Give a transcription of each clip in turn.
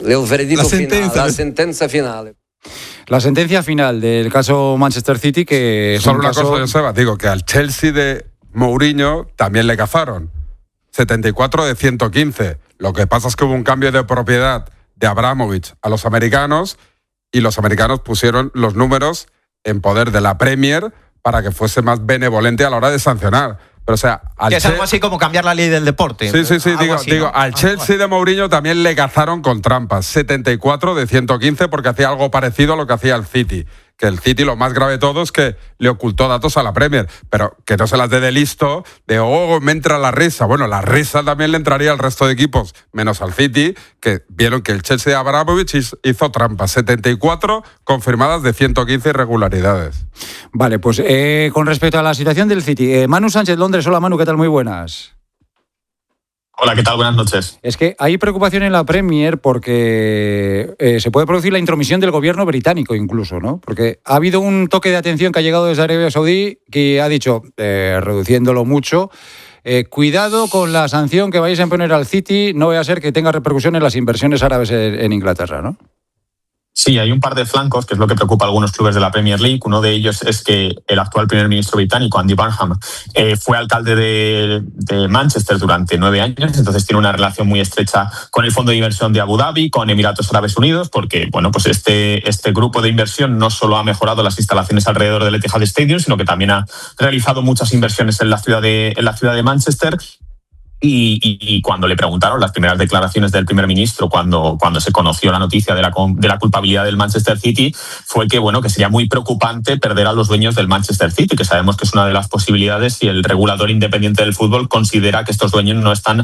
Il veredetto finale, la sentenza finale. La sentencia final del caso Manchester City, que es solo una cosa, Joseba, digo que al Chelsea de Mourinho también le cazaron 74 de 115. Lo que pasa es que hubo un cambio de propiedad de Abramovich a los americanos y los americanos pusieron los números en poder de la Premier para que fuese más benevolente a la hora de sancionar. Pero, o sea, que es algo así como cambiar la ley del deporte. Sí, digo, ¿no? Al Chelsea de Mourinho también le cazaron con trampas, 74 de 115, porque hacía algo parecido a lo que hacía el City. Que el City, lo más grave de todo es que le ocultó datos a la Premier, pero que no se las dé de listo, me entra la risa. Bueno, la risa también le entraría al resto de equipos, menos al City, que vieron que el Chelsea de Abramovich hizo trampas, 74 confirmadas de 115 irregularidades. Vale, pues con respecto a la situación del City, Manu Sánchez, Londres. Hola Manu, ¿qué tal? Muy buenas. Hola, ¿qué tal? Buenas noches. Es que hay preocupación en la Premier porque se puede producir la intromisión del gobierno británico incluso, ¿no? Porque ha habido un toque de atención que ha llegado desde Arabia Saudí que ha dicho, reduciéndolo mucho, cuidado con la sanción que vais a imponer al City, no vaya a ser que tenga repercusión en las inversiones árabes en Inglaterra, ¿no? Sí, hay un par de flancos, que es lo que preocupa a algunos clubes de la Premier League. Uno de ellos es que el actual primer ministro británico, Andy Burnham, fue alcalde de Manchester durante 9 años, entonces tiene una relación muy estrecha con el Fondo de Inversión de Abu Dhabi, con Emiratos Árabes Unidos, porque bueno, pues este grupo de inversión no solo ha mejorado las instalaciones alrededor del Etihad Stadium, sino que también ha realizado muchas inversiones en la ciudad de Manchester. Y cuando le preguntaron las primeras declaraciones del primer ministro, cuando se conoció la noticia de la culpabilidad del Manchester City, fue que bueno, que sería muy preocupante perder a los dueños del Manchester City, que sabemos que es una de las posibilidades si el regulador independiente del fútbol considera que estos dueños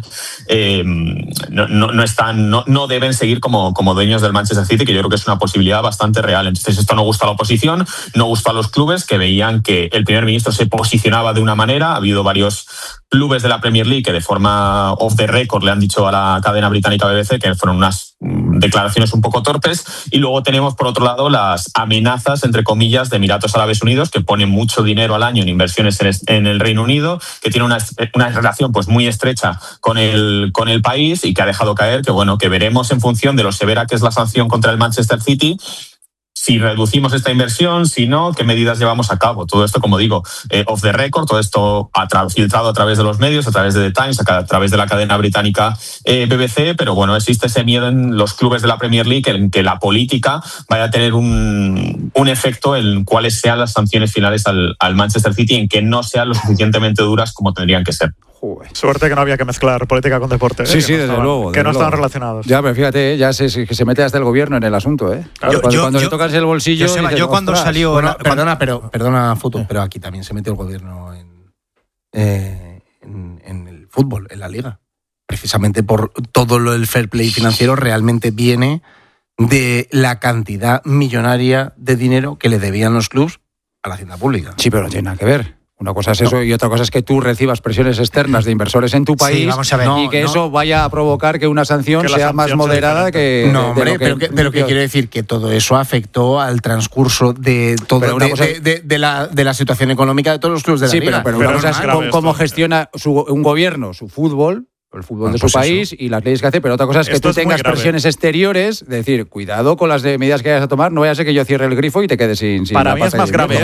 no deben seguir como dueños del Manchester City, que yo creo que es una posibilidad bastante real. Entonces esto no gusta a la oposición, no gusta a los clubes, que veían que el primer ministro se posicionaba de una manera. Ha habido varios clubes de la Premier League que de forma off the record le han dicho a la cadena británica BBC que fueron unas declaraciones un poco torpes. Y luego tenemos por otro lado las amenazas, entre comillas, de Emiratos Árabes Unidos, que ponen mucho dinero al año en inversiones en el Reino Unido, que tiene una relación pues muy estrecha con el país, y que ha dejado caer que veremos en función de lo severa que es la sanción contra el Manchester City, si reducimos esta inversión, si no, qué medidas llevamos a cabo. Todo esto, como digo, off the record, todo esto filtrado a través de los medios, a través de The Times, a través de la cadena británica BBC, pero bueno, existe ese miedo en los clubes de la Premier League en que la política vaya a tener un efecto en cuáles sean las sanciones finales al Manchester City, en que no sean lo suficientemente duras como tendrían que ser. Suerte que no había que mezclar política con deporte. Sí, desde luego. Que no estaban relacionados. Ya, pero fíjate, ya se mete hasta el gobierno en el asunto, ¿eh? Claro, cuando le tocas el bolsillo... Yo cuando salió... Bueno, perdona, Futu, pero aquí también se metió el gobierno en el fútbol, en la liga. Precisamente por todo el fair play financiero realmente viene de la cantidad millonaria de dinero que le debían los clubes a la hacienda pública. Sí, pero no tiene nada que ver. Una cosa es eso y otra cosa es que tú recibas presiones externas de inversores en tu país, vamos a ver, y que eso vaya a provocar que una sanción sea más moderada que... No, hombre, pero que quiero decir que todo eso afectó al transcurso de todo de la situación económica de todos los clubes de la liga. Pero una cosa es cómo gestiona un gobierno su fútbol, el fútbol de su país y las leyes que hace, pero otra cosa es que tú tengas presiones exteriores, de decir, cuidado con las medidas que vayas a tomar, no vaya a ser que yo cierre el grifo y te quedes sin Para mí es más grave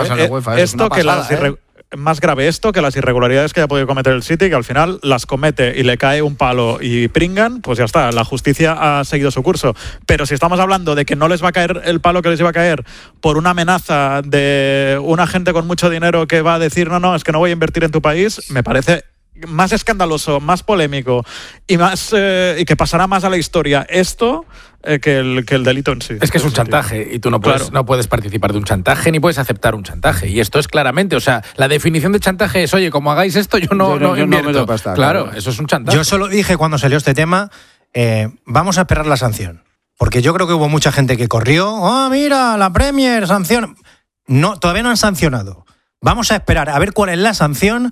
más grave esto que las irregularidades que haya podido cometer el City, que al final las comete y le cae un palo y pringan, pues ya está, la justicia ha seguido su curso. Pero si estamos hablando de que no les va a caer el palo que les iba a caer por una amenaza de una gente con mucho dinero que va a decir no, es que no voy a invertir en tu país, me parece más escandaloso, más polémico y que pasará más a la historia esto que el delito en sí. Es que es un chantaje y tú no puedes participar de un chantaje ni puedes aceptar un chantaje. Y esto es claramente, o sea, la definición de chantaje es, oye, como hagáis esto, yo no invierto. No me pasta, claro, eso es un chantaje. Yo solo dije cuando salió este tema, vamos a esperar la sanción. Porque yo creo que hubo mucha gente que corrió, mira, la Premier, sanción. No, todavía no han sancionado. Vamos a esperar a ver cuál es la sanción,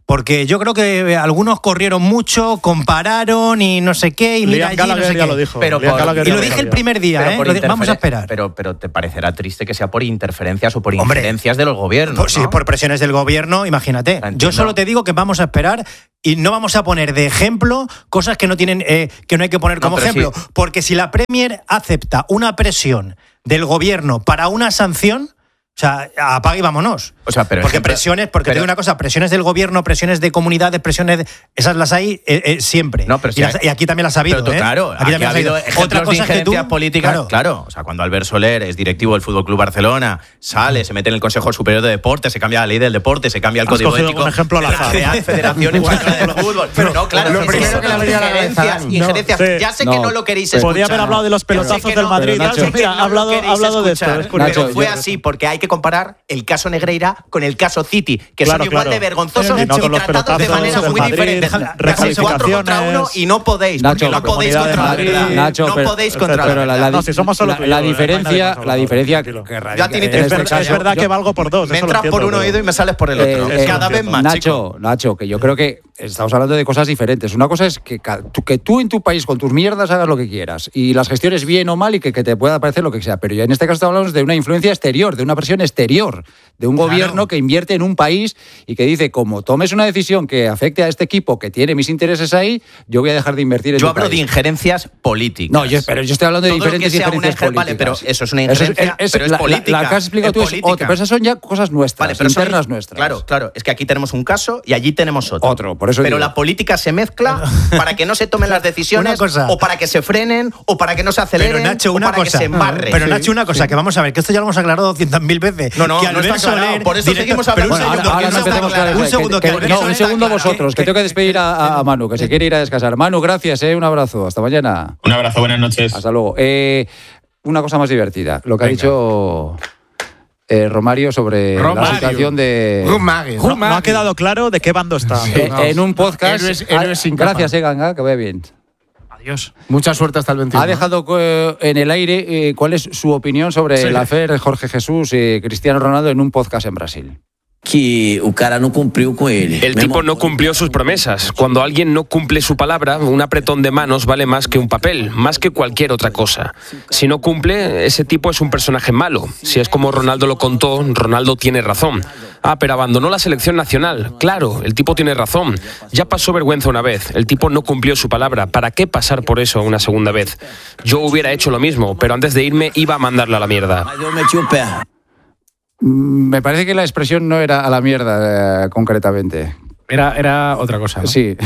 Porque yo creo que algunos corrieron mucho, compararon y no sé qué, y mira allí, no sé qué. Lo dijo. Y lo dije el primer día, vamos a esperar. Pero te parecerá triste que sea por interferencias o por injerencias de los gobiernos, pues, ¿no? Sí, por presiones del gobierno, imagínate. Yo solo te digo que vamos a esperar y no vamos a poner de ejemplo cosas que no tienen, que no hay que poner como ejemplo. Sí. Porque si la Premier acepta una presión del gobierno para una sanción, o sea, apaga y vámonos. O sea, pero porque presiones, porque te digo una cosa, presiones del gobierno, presiones de comunidades, presiones, esas las hay siempre. No, pero y aquí también las ha habido, pero claro, aquí también ha habido otra cosa de injerencias políticas, claro. O sea, cuando Albert Soler es directivo del FC Barcelona, sale, se mete en el Consejo Superior de Deportes, se cambia la ley del deporte, se cambia el código ético. Un ejemplo la Real Federación Española del Fútbol. Pero no, claro, lo primero que le habría la injerencias. Ya sé que no lo queréis escuchar. Podría haber hablado de los pelotazos del Madrid. Mira, ha hablado de esto. Pero fue así porque hay que comparar el caso Negreira con el caso City, que son igual de vergonzosos y tratados de manera muy diferente. Casi 4 contra 1 y no podéis, porque no podéis contra la verdad. Nacho, no podéis contra la verdad. Si somos solo la diferencia que radica es verdad que valgo por dos. Me entras por un oído y me sales por el otro. Cada vez más, Nacho, que yo creo que estamos hablando de cosas diferentes. Una cosa es que tú en tu país con tus mierdas hagas lo que quieras y las gestiones bien o mal y que te pueda parecer lo que sea. Pero ya en este caso hablamos de una influencia exterior, de una presión exterior, de un gobierno que invierte en un país y que dice, como tomes una decisión que afecte a este equipo que tiene mis intereses ahí, yo voy a dejar de invertir en tu país. Yo hablo de injerencias políticas. No, pero yo estoy hablando de diferentes injerencias políticas. Vale, pero eso es una injerencia, pero es política. La que has explicado tú es otra, pero esas son ya cosas nuestras, internas nuestras. Claro, es que aquí tenemos un caso y allí tenemos otro. Por eso pero la política se mezcla para que no se tomen las decisiones o para que se frenen o para que no se aceleren pero Nacho, o para que se embarren. Pero Nacho, una cosa, que vamos a ver, que esto ya lo hemos aclarado 200.000 veces. No está aclarado, por eso seguimos hablando. Un segundo vosotros, que tengo que despedir a Manu, que se quiere ir a descansar. Manu, gracias, un abrazo, hasta mañana. Un abrazo, buenas noches. Hasta luego. Una cosa más divertida, lo que ha dicho Romario sobre la situación de... No ha quedado claro de qué bando está. En un podcast... Gracias, Ganga, que vaya bien. Adiós. Mucha suerte hasta el 21. Ha dejado en el aire cuál es su opinión sobre el affair Jorge Jesús y Cristiano Ronaldo en un podcast en Brasil. Que el cara no cumplió con él. El tipo no cumplió sus promesas. Cuando alguien no cumple su palabra, un apretón de manos vale más que un papel, más que cualquier otra cosa. Si no cumple, ese tipo es un personaje malo. Si es como Ronaldo lo contó, Ronaldo tiene razón. Pero abandonó la selección nacional. Claro, el tipo tiene razón. Ya pasó vergüenza una vez. El tipo no cumplió su palabra. ¿Para qué pasar por eso una segunda vez? Yo hubiera hecho lo mismo, pero antes de irme iba a mandarla a la mierda. Me parece que la expresión no era a la mierda, concretamente. Era otra cosa, ¿no? Sí.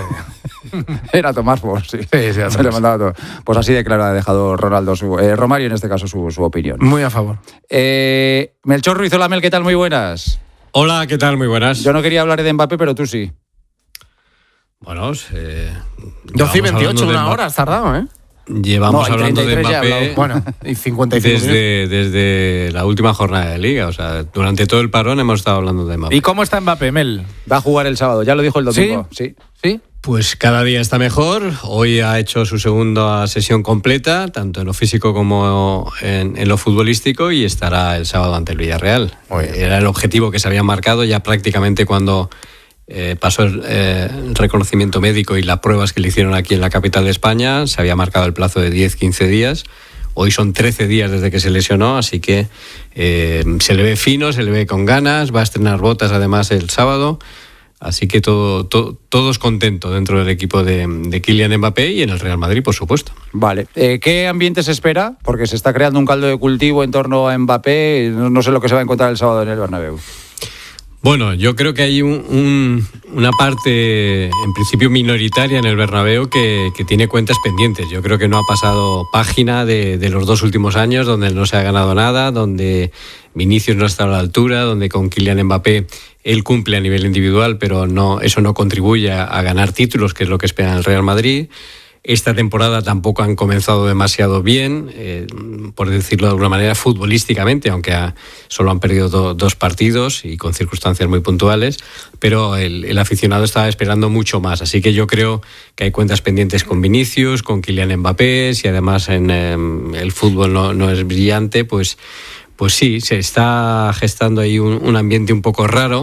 Era tomar por, sí. Se le mandaba todo. Pues así de claro ha dejado Romario en este caso su opinión. Muy a favor. Melchor Ruiz, hola Mel, ¿qué tal? Muy buenas. Hola, ¿qué tal? Muy buenas. Yo no quería hablar de Mbappé, pero tú sí. Bueno, 12 y 28, una hora has tardado, ¿eh? Llevamos hablando de Mbappé y 55 desde la última jornada de Liga. O sea, durante todo el parón hemos estado hablando de Mbappé. ¿Y cómo está Mbappé, Mel? Va a jugar el sábado, ya lo dijo el domingo. ¿Sí? Pues cada día está mejor. Hoy ha hecho su segunda sesión completa, tanto en lo físico como en lo futbolístico, y estará el sábado ante el Villarreal. Era el objetivo que se había marcado ya prácticamente cuando pasó el reconocimiento médico y las pruebas que le hicieron aquí en la capital de España. Se había marcado el plazo de 10-15 días. Hoy son 13 días desde que se lesionó, así que se le ve fino, se le ve con ganas. Va a estrenar botas además el sábado. Así que todos contentos dentro del equipo de Kylian Mbappé y en el Real Madrid, por supuesto. Vale. ¿Qué ambiente se espera? Porque se está creando un caldo de cultivo en torno a Mbappé. No sé lo que se va a encontrar el sábado en el Bernabéu. Bueno, yo creo que hay una parte, en principio minoritaria en el Bernabéu, que tiene cuentas pendientes. Yo creo que no ha pasado página de los 2 últimos años, donde no se ha ganado nada, donde Vinicius no está a la altura, donde con Kylian Mbappé él cumple a nivel individual, pero eso no contribuye a ganar títulos, que es lo que espera el Real Madrid. Esta temporada tampoco han comenzado demasiado bien, por decirlo de alguna manera, futbolísticamente, aunque solo han perdido 2 partidos y con circunstancias muy puntuales, pero el aficionado estaba esperando mucho más. Así que yo creo que hay cuentas pendientes con Vinicius, con Kylian Mbappé. Si además el fútbol no es brillante, pues sí, se está gestando ahí un ambiente un poco raro,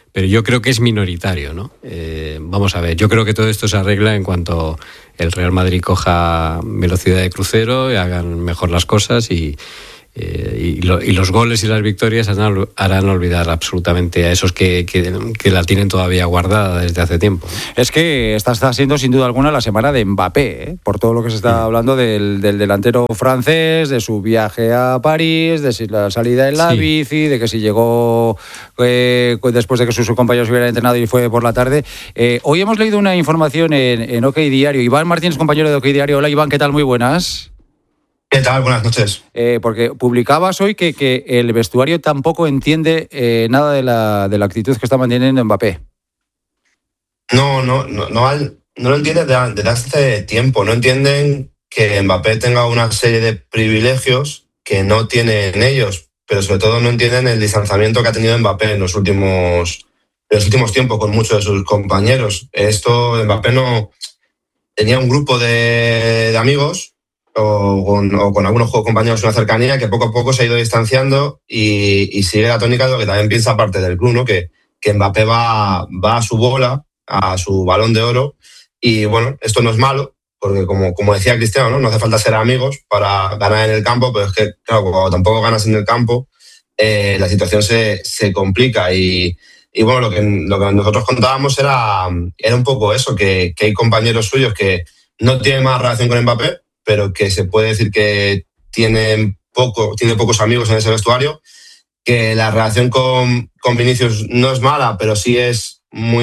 pero yo creo que es minoritario, ¿no? Vamos a ver, yo creo que todo esto se arregla en cuanto el Real Madrid coja velocidad de crucero y hagan mejor las cosas y los goles y las victorias harán olvidar absolutamente a esos que la tienen todavía guardada desde hace tiempo. Es que esta está siendo sin duda alguna la semana de Mbappé, por todo lo que se está hablando del delantero francés, de su viaje a París, de la salida en la bici, de que si llegó después de que sus compañeros hubieran entrenado y fue por la tarde. Hoy hemos leído una información en OK Diario. Iván Martínez, compañero de OK Diario. Hola Iván, ¿qué tal? Muy buenas. ¿Qué tal? Buenas noches. Porque publicabas hoy que el vestuario tampoco entiende nada de la actitud que está manteniendo Mbappé. No lo entienden desde hace tiempo. No entienden que Mbappé tenga una serie de privilegios que no tienen ellos, pero sobre todo no entienden el distanciamiento que ha tenido Mbappé en los últimos tiempos con muchos de sus compañeros. Mbappé no tenía un grupo de amigos o con algunos compañeros una cercanía que poco a poco se ha ido distanciando y sigue la tónica de lo que también piensa parte del club, ¿no? Que Mbappé va a su bola, a su Balón de Oro, y bueno, esto no es malo porque como decía Cristiano, no hace falta ser amigos para ganar en el campo, pero es que claro, cuando tampoco ganas en el campo la situación se complica y bueno, lo que nosotros contábamos era un poco eso, que hay compañeros suyos que no tienen más relación con Mbappé, pero que se puede decir que tiene pocos amigos en ese vestuario, que la relación con Vinicius no es mala, pero sí es no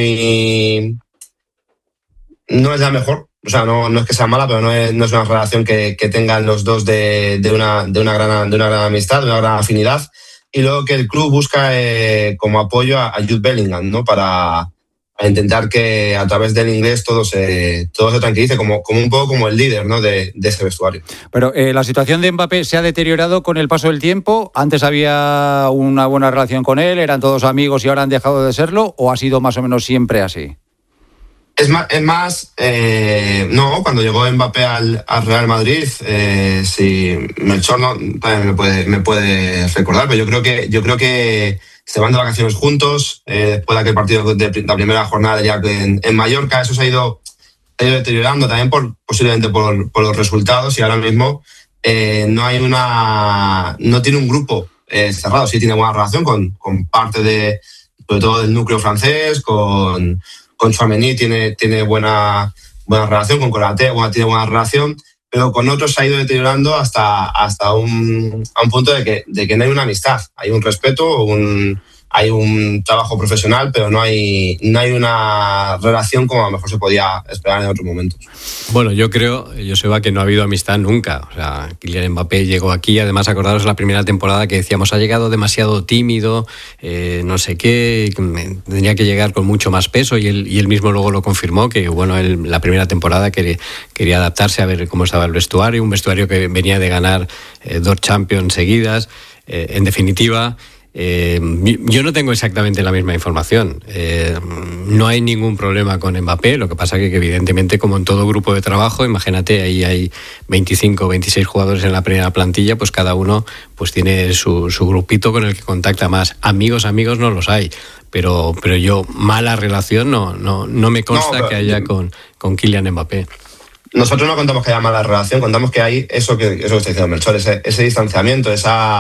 es la mejor. O sea, no es que sea mala, pero no es una relación que tengan los dos de una gran amistad, de una gran afinidad. Y luego que el club busca como apoyo a Jude Bellingham, ¿no? Para intentar que a través del inglés todo se tranquilice, como un poco como el líder, ¿no? de ese vestuario. Pero la situación de Mbappé se ha deteriorado con el paso del tiempo. Antes había una buena relación con él, eran todos amigos y ahora han dejado de serlo, ¿o ha sido más o menos siempre así? Es más, no, cuando llegó Mbappé al Real Madrid, sí, Melchor también me puede recordar, pero yo creo que se van de vacaciones juntos, después de aquel partido de la primera jornada de Jack en Mallorca. Eso se ha ido deteriorando también posiblemente por los resultados, y ahora mismo no tiene un grupo cerrado. Sí tiene buena relación con parte sobre todo del núcleo francés, con Tchouaméni tiene buena relación, con Konaté tiene buena relación, pero con otros se ha ido deteriorando hasta un punto de que no hay una amistad, hay un respeto, hay un trabajo profesional, pero no hay una relación como a lo mejor se podía esperar en otros momentos. Bueno, yo creo, Joseba, que no ha habido amistad nunca. O sea, Kylian Mbappé llegó aquí, además acordaros la primera temporada que decíamos, ha llegado demasiado tímido, no sé qué, tendría que llegar con mucho más peso, y él mismo luego lo confirmó, que bueno, la primera temporada quería adaptarse a ver cómo estaba el vestuario, un vestuario que venía de ganar 2 Champions seguidas. En definitiva, yo no tengo exactamente la misma información. No hay ningún problema con Mbappé, lo que pasa que evidentemente, como en todo grupo de trabajo, imagínate, ahí hay 25 o 26 jugadores en la primera plantilla, pues cada uno pues tiene su grupito con el que contacta más. Amigos no los hay, pero yo mala relación no me consta que haya con Kylian Mbappé. Nosotros no contamos que haya mala relación, contamos que hay eso que está diciendo Melchor, ese distanciamiento,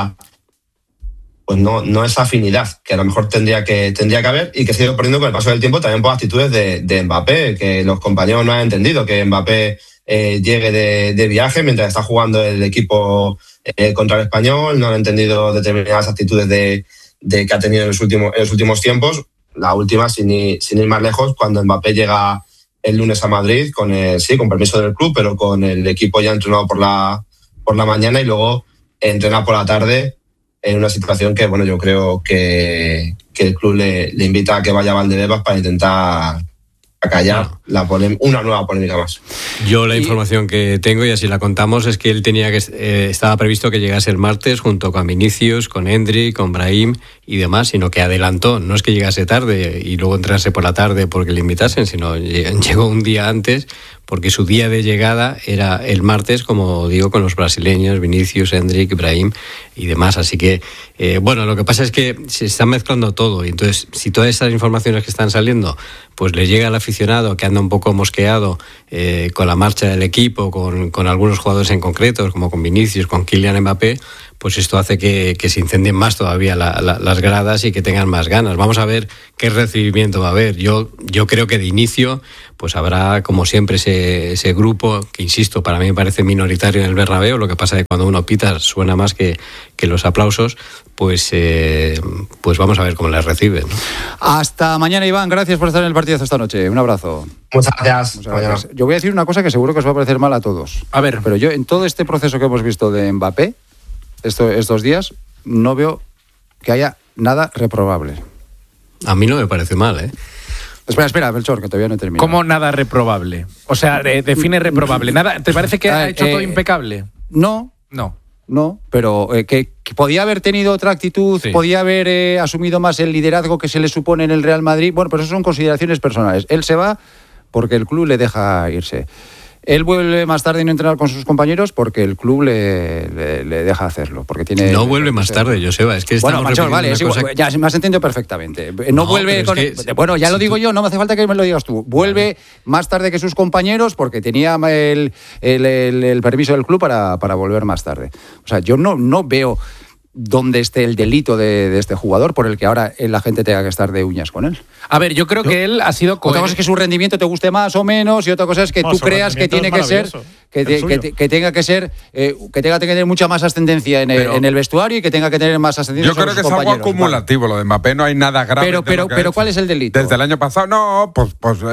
pues no esa afinidad que a lo mejor tendría que haber, y que se ha ido perdiendo con el paso del tiempo también por actitudes de Mbappé, que los compañeros no han entendido que Mbappé llegue de viaje mientras está jugando el equipo contra el Español, no han entendido determinadas actitudes que ha tenido en los últimos tiempos. La última, sin ir más lejos, cuando Mbappé llega el lunes a Madrid con permiso del club, pero con el equipo ya entrenado por la mañana, y luego entrena por la tarde, en una situación que, bueno, yo creo que el club le invita a que vaya a Valdebebas para intentar acallar una nueva polémica más. Yo la información que tengo, y así la contamos, es que él estaba previsto que llegase el martes junto con Vinicius, con Endrick, con Brahim y demás, sino que adelantó. No es que llegase tarde y luego entrase por la tarde porque le invitasen, sino llegó un día antes porque su día de llegada era el martes, como digo, con los brasileños, Vinicius, Endrick, Brahim y demás. Así que, bueno, lo que pasa es que se está mezclando todo, y entonces, si todas estas informaciones que están saliendo, pues le llega al aficionado que anda un poco mosqueado con la marcha del equipo, con algunos jugadores en concreto, como con Vinicius, con Kylian Mbappé, pues esto hace que se incendien más todavía las gradas y que tengan más ganas. Vamos a ver qué recibimiento va a haber. Yo creo que de inicio pues habrá, como siempre, ese grupo que, insisto, para mí me parece minoritario en el Bernabéu. Lo que pasa es que cuando uno pita suena más que los aplausos, pues vamos a ver cómo les reciben, ¿no? Hasta mañana, Iván. Gracias por estar en el partidazo esta noche. Un abrazo. Muchas gracias. Yo voy a decir una cosa que seguro que os va a parecer mal a todos. A ver. Pero yo, en todo este proceso que hemos visto de Mbappé, estos días, no veo que haya nada reprobable. A mí no me parece mal, ¿eh? Espera, Melchor, que todavía no he terminado. ¿Cómo nada reprobable? O sea, define reprobable. ¿Nada? ¿Te parece que ha hecho todo impecable? No, pero que podía haber tenido otra actitud, sí. Podía haber asumido más el liderazgo que se le supone en el Real Madrid. Bueno, pero eso son consideraciones personales. Él se va porque el club le deja irse. Él vuelve más tarde y no entrenar con sus compañeros porque el club le deja hacerlo. Porque tiene. No vuelve más tarde, Joseba. Es que bueno, Macho, vale, ya me has entendido perfectamente. No vuelve con. Bueno, ya lo digo yo, no me hace falta que me lo digas tú. Vuelve más tarde que sus compañeros porque tenía el permiso del club para volver más tarde. O sea, yo no veo dónde esté el delito de este jugador por el que ahora la gente tenga que estar de uñas con él. A ver, yo creo que él ha sido coherente. Otra cosa es que su rendimiento te guste más o menos, y otra cosa es que tú creas que tiene que ser que tenga que ser que tenga que tener mucha más ascendencia en el vestuario y que tenga que tener más ascendencia. Yo creo que es algo acumulativo lo de Mbappé, no hay nada grave. Pero ¿cuál es el delito? Desde el año pasado, no, pues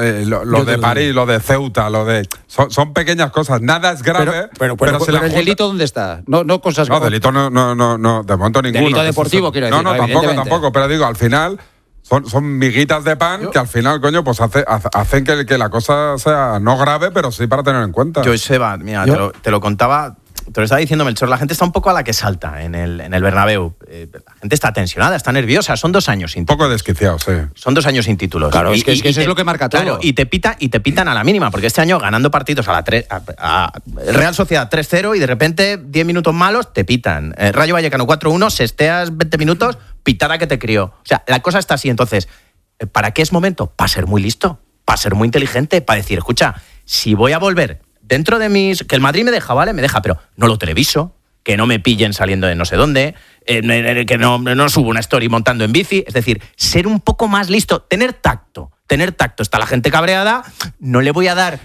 lo de París, lo de Ceuta, son pequeñas cosas, nada es grave. Pero el delito ¿dónde está? No cosas. No, delito no, de momento ninguno. Delito deportivo, quiero decir. No, tampoco, pero digo, al final son miguitas de pan que al final, coño, pues hacen que la cosa sea no grave, pero sí para tener en cuenta. Yo, Seba, mira, te lo contaba, te lo estaba diciendo, Melchor, la gente está un poco a la que salta en el Bernabéu. La gente está tensionada, está nerviosa, son 2 años sin títulos. Un poco desquiciado, sí. Son 2 años sin títulos. Claro, es que eso es lo que marca todo. Claro, y te pitan a la mínima, porque este año ganando partidos a Real Sociedad 3-0 y de repente 10 minutos malos te pitan. Rayo Vallecano 4-1, sesteas 20 minutos, pitada que te crió. O sea, la cosa está así. Entonces, ¿para qué es momento? Para ser muy listo, para ser muy inteligente, para decir, escucha, si voy a volver dentro de que el Madrid me deja, ¿vale? Me deja, pero no lo televiso, que no me pillen saliendo de no sé dónde, que no subo una story montando en bici. Es decir, ser un poco más listo, tener tacto. Está la gente cabreada, no le voy a dar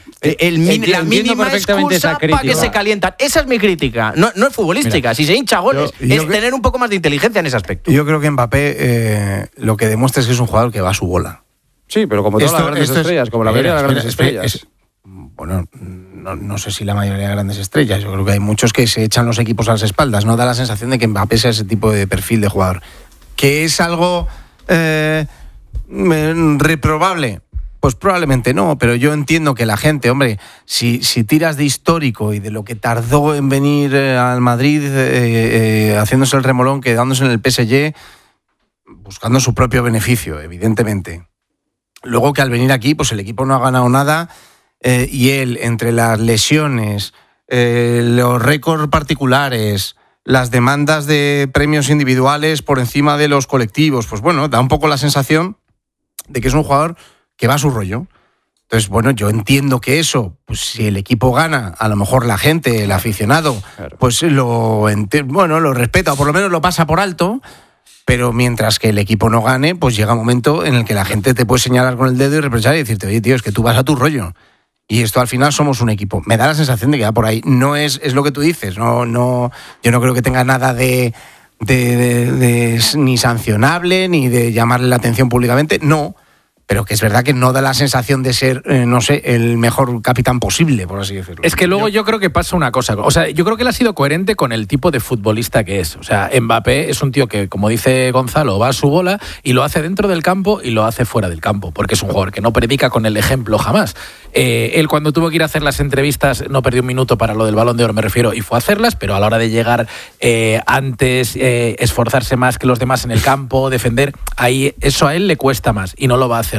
la mínima excusa para que se calientan. Esa es mi crítica, no es futbolística. Mira, si se hincha goles, es tener un poco más de inteligencia en ese aspecto. Yo creo que Mbappé lo que demuestra es que es un jugador que va a su bola. Sí, pero como todas las grandes estrellas, como la mayoría de las grandes estrellas. Bueno, no sé si la mayoría de grandes estrellas. Yo creo que hay muchos que se echan los equipos a las espaldas. No da la sensación de que Mbappé sea ese tipo de perfil de jugador. ¿Que es algo reprobable? Pues probablemente no, pero yo entiendo que la gente, hombre, si tiras de histórico y de lo que tardó en venir al Madrid, haciéndose el remolón, quedándose en el PSG, buscando su propio beneficio, evidentemente. Luego que al venir aquí, pues el equipo no ha ganado nada, y él, entre las lesiones, los récords particulares, las demandas de premios individuales por encima de los colectivos, pues bueno, da un poco la sensación de que es un jugador que va a su rollo. Entonces, bueno, yo entiendo que eso, pues si el equipo gana, a lo mejor la gente, el aficionado, pues lo respeta o por lo menos lo pasa por alto. Pero mientras que el equipo no gane, pues llega un momento en el que la gente te puede señalar con el dedo y reprochar y decirte, oye, tío, es que tú vas a tu rollo. Y esto al final somos un equipo. Me da la sensación de que va por ahí. No es lo que tú dices. No, yo no creo que tenga nada de ni sancionable, ni de llamarle la atención públicamente. No. Pero que es verdad que no da la sensación de ser, el mejor capitán posible, por así decirlo. Es que luego yo creo que pasa una cosa. O sea, yo creo que él ha sido coherente con el tipo de futbolista que es. O sea, Mbappé es un tío que, como dice Gonzalo, va a su bola y lo hace dentro del campo y lo hace fuera del campo, porque es un jugador que no predica con el ejemplo jamás. Él cuando tuvo que ir a hacer las entrevistas no perdió un minuto para lo del Balón de Oro, me refiero, y fue a hacerlas, pero a la hora de llegar antes, esforzarse más que los demás en el campo, defender, ahí eso a él le cuesta más y no lo va a hacer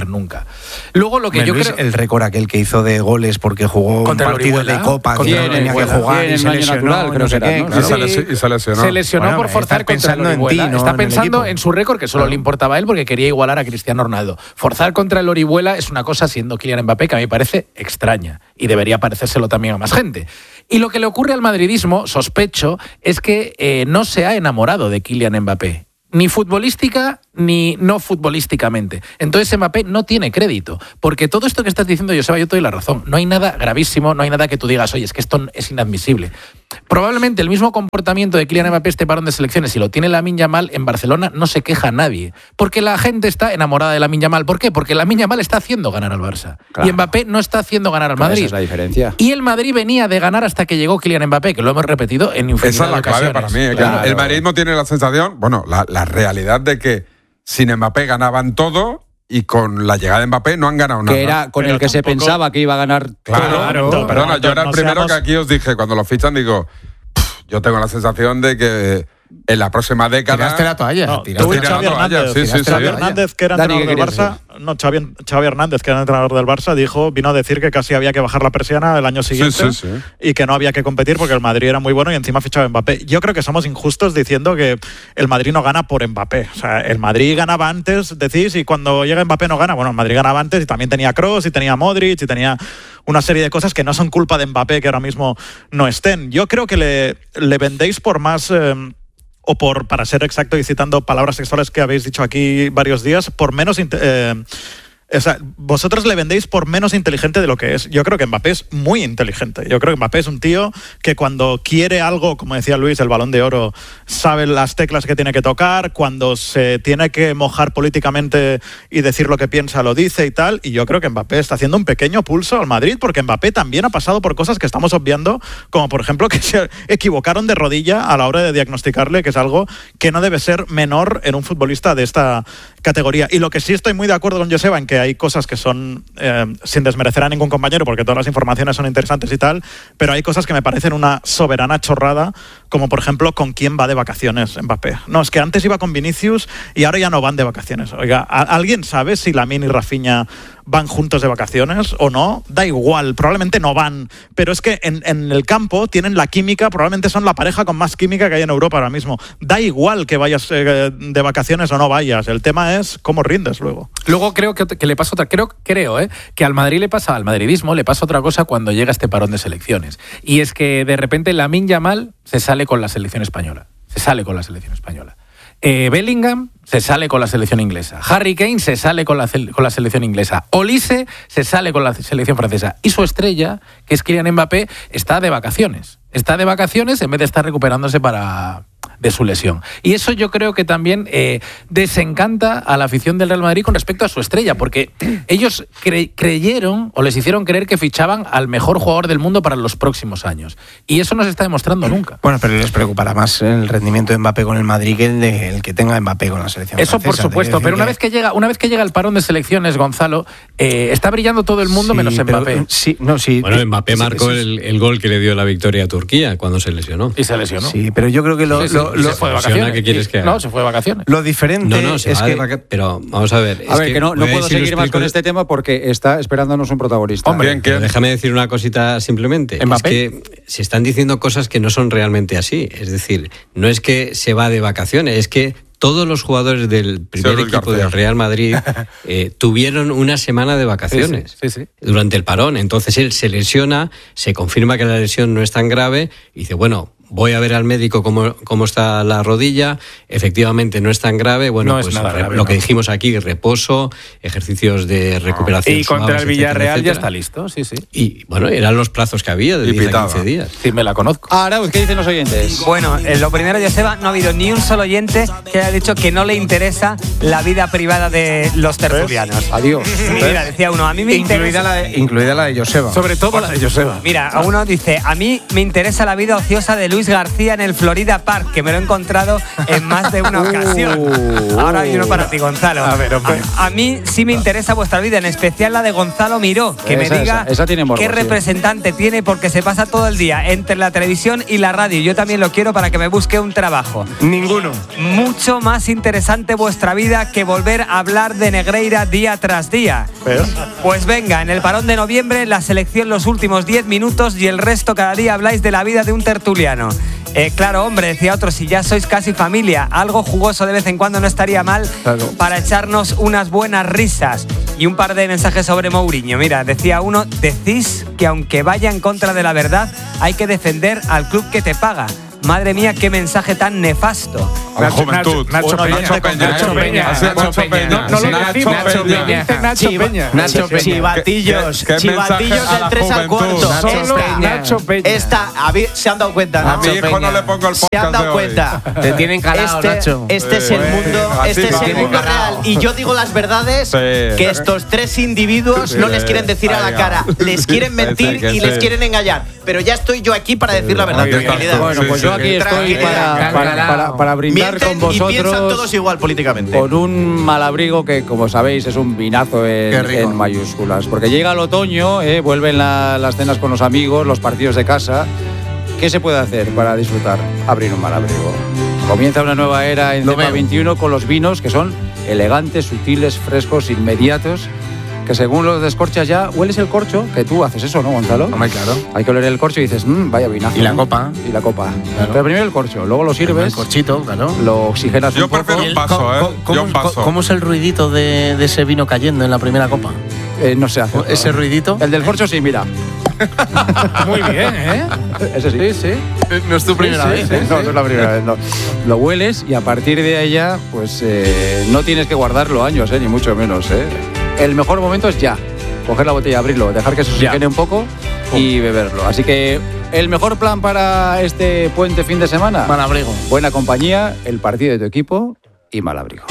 hacer nunca. Luego lo que Luis, creo... el récord aquel que hizo de goles porque jugó contra un partido de Copa que no tenía que jugar y se lesionó, natural, creo que era, ¿no? Y se lesionó. Se lesionó por forzar contra el Orihuela. Está pensando en su récord, que solo le importaba a él porque quería igualar a Cristiano Ronaldo. Forzar contra el Orihuela es una cosa, siendo Kylian Mbappé, que a mí me parece extraña y debería parecérselo también a más gente. Y lo que le ocurre al madridismo, sospecho, es que no se ha enamorado de Kylian Mbappé. Ni futbolística ni no futbolísticamente. Entonces Mbappé no tiene crédito. Porque todo esto que estás diciendo, Joseba, yo te doy la razón. No hay nada gravísimo, no hay nada que tú digas, oye, es que esto es inadmisible. Probablemente el mismo comportamiento de Kylian Mbappé este parón de selecciones, si lo tiene Lamine Yamal en Barcelona, no se queja nadie. Porque la gente está enamorada de Lamine Yamal. ¿Por qué? Porque Lamine Yamal está haciendo ganar al Barça. Claro. Y Mbappé no está haciendo ganar al Madrid. Esa es la diferencia. Y el Madrid venía de ganar hasta que llegó Kylian Mbappé, que lo hemos repetido en infinidad de ocasiones. Esa es la clave para mí. Claro. El madridismo tiene la sensación, bueno, la realidad de que sin Mbappé ganaban todo y con la llegada de Mbappé no han ganado nada. Que era con el que se pensaba que iba a ganar claro, todo. Perdona, yo era el primero que aquí os dije, cuando lo fichan, digo, yo tengo la sensación de que en la próxima década... Tiraste la toalla. No, Xavi Hernández, que era entrenador del Barça... No, Xavi Hernández, que era entrenador del Barça, vino a decir que casi había que bajar la persiana el año siguiente y que no había que competir porque el Madrid era muy bueno y encima fichaba a Mbappé. Yo creo que somos injustos diciendo que el Madrid no gana por Mbappé. O sea, el Madrid ganaba antes, decís, y cuando llega Mbappé no gana. Bueno, el Madrid ganaba antes y también tenía Kroos y tenía Modric y tenía una serie de cosas que no son culpa de Mbappé, que ahora mismo no estén. Yo creo que le vendéis por más... o por, para ser exacto y citando palabras sexuales que habéis dicho aquí varios días, por menos... o sea, vosotros le vendéis por menos inteligente de lo que es. Yo creo que Mbappé es muy inteligente. Yo creo que Mbappé es un tío que cuando quiere algo, como decía Luis, el Balón de Oro, sabe las teclas que tiene que tocar, cuando se tiene que mojar políticamente y decir lo que piensa, lo dice y tal. Y yo creo que Mbappé está haciendo un pequeño pulso al Madrid, porque Mbappé también ha pasado por cosas que estamos obviando, como por ejemplo que se equivocaron de rodilla a la hora de diagnosticarle, que es algo que no debe ser menor en un futbolista de esta categoría. Y lo que sí estoy muy de acuerdo con Joseba en que hay cosas que son, sin desmerecer a ningún compañero, porque todas las informaciones son interesantes y tal, pero hay cosas que me parecen una soberana chorrada, como por ejemplo con quién va de vacaciones Mbappé. No, es que antes iba con Vinicius y ahora ya no van de vacaciones. Oiga, ¿alguien sabe si Lamine y Rafinha van juntos de vacaciones o no? Da igual, probablemente no van, pero es que en el campo tienen la química, probablemente son la pareja con más química que hay en Europa ahora mismo. Da igual que vayas de vacaciones o no vayas, el tema es cómo rindes luego. Luego creo que le pasa otra, creo que al Madrid le pasa, al madridismo le pasa otra cosa cuando llega este parón de selecciones, y es que de repente Lamine Yamal se sale con la selección española, Bellingham se sale con la selección inglesa. Harry Kane se sale con la selección inglesa. Olise se sale con la selección francesa. Y su estrella, que es Kylian Mbappé, está de vacaciones. Está de vacaciones en vez de estar recuperándose de su lesión. Y eso yo creo que también desencanta a la afición del Real Madrid con respecto a su estrella, porque ellos creyeron o les hicieron creer que fichaban al mejor jugador del mundo para los próximos años. Y eso no se está demostrando nunca. Bueno, pero les preocupará más el rendimiento de Mbappé con el Madrid que el que tenga Mbappé con la selección eso francesa. Por supuesto, pero una vez que llega el parón de selecciones, Gonzalo, está brillando todo el mundo menos Mbappé. Bueno, Mbappé marcó el gol que le dio la victoria a Turquía cuando se lesionó. Y se lesionó. Sí, pero yo creo que se fue de vacaciones. ¿Qué quieres que haga? No, se fue de vacaciones. Lo diferente es que... Pero vamos a ver. Que no puedo seguir más con este tema porque está esperándonos un protagonista. Hombre, déjame decir una cosita simplemente. ¿Mbappé? Es que se están diciendo cosas que no son realmente así. Es decir, no es que se va de vacaciones, es que todos los jugadores del primer equipo del Real Madrid tuvieron una semana de vacaciones durante el parón. Entonces él se lesiona, se confirma que la lesión no es tan grave y dice, bueno, voy a ver al médico cómo está la rodilla, efectivamente no es tan grave, bueno, no pues es nada grave, lo que dijimos aquí, reposo, ejercicios de recuperación. Y contra suaves, el Villarreal etcétera. Ya está listo, sí. Y bueno, eran los plazos que había de 10 a 15 días. Sí, me la conozco. Arauz, ¿qué dicen los oyentes? Bueno, lo primero, Joseba, no ha habido ni un solo oyente que haya dicho que no le interesa la vida privada de los tertulianos. Adiós. Mira, decía uno, a mí me incluida la de Joseba. Sobre todo la de Joseba. Mira, a uno dice, a mí me interesa la vida ociosa de Luis Luis García en el Florida Park, que me lo he encontrado en más de una ocasión. Ahora hay uno para ti, Gonzalo. A mí sí me interesa vuestra vida, en especial la de Gonzalo Miró, que me diga esa tiene morbo, qué representante tiene, porque se pasa todo el día entre la televisión y la radio. Yo también lo quiero para que me busque un trabajo. Ninguno. Mucho más interesante vuestra vida que volver a hablar de Negreira día tras día. Pues venga, en el parón de noviembre, la selección los últimos 10 minutos y el resto cada día habláis de la vida de un tertuliano. Claro, hombre, decía otro, si ya sois casi familia, algo jugoso de vez en cuando no estaría mal, claro, para echarnos unas buenas risas. Y un par de mensajes sobre Mourinho. Mira, decía uno, decís que aunque vaya en contra de la verdad, hay que defender al club que te paga. Madre mía, qué mensaje tan nefasto. A la juventud. Nacho Peña. Nacho Peña. Chivatillos del 3 al 4. Nacho Peña. Se han dado cuenta, Nacho Peña. A mi hijo no le pongo el podcast. Se han dado cuenta. Te tienen calado, Nacho. Este es el mundo real. Y yo digo las verdades que estos tres individuos no les quieren decir a la cara. Les quieren mentir y les quieren engañar. Pero ya estoy yo aquí para decir la verdad. Bueno, pues yo aquí estoy para brindar con vosotros. Y piensan todos igual políticamente. Con un Malabrigo que, como sabéis, es un vinazo en mayúsculas. Porque llega el otoño, vuelven las cenas con los amigos, los partidos de casa. ¿Qué se puede hacer para disfrutar? Abrir un Malabrigo. Comienza una nueva era en Cepa 21 con los vinos que son elegantes, sutiles, frescos, inmediatos. Que según los descorchas ya, hueles el corcho, que tú haces eso, ¿no, Gonzalo? Hombre, claro. Hay que oler el corcho y dices, vaya vinazo. Y la copa. Y la copa. Claro. Pero primero el corcho, luego lo sirves. El corchito, claro. Lo oxigenas un poco. Yo prefiero un vaso, ¿Cómo es el ruidito de ese vino cayendo en la primera copa? No se hace. ¿Ese ruidito? El del corcho sí, mira. Muy bien, ¿eh? Ese sí. Sí. No es tu primera vez. No es la primera vez, no. Lo hueles y a partir de allá, pues no tienes que guardarlo años, ni mucho menos, El mejor momento es ya. Coger la botella, abrirlo, dejar que se oxigene un poco y beberlo. Así que el mejor plan para este puente fin de semana: Malabrigo. Buena compañía, el partido de tu equipo y Malabrigo.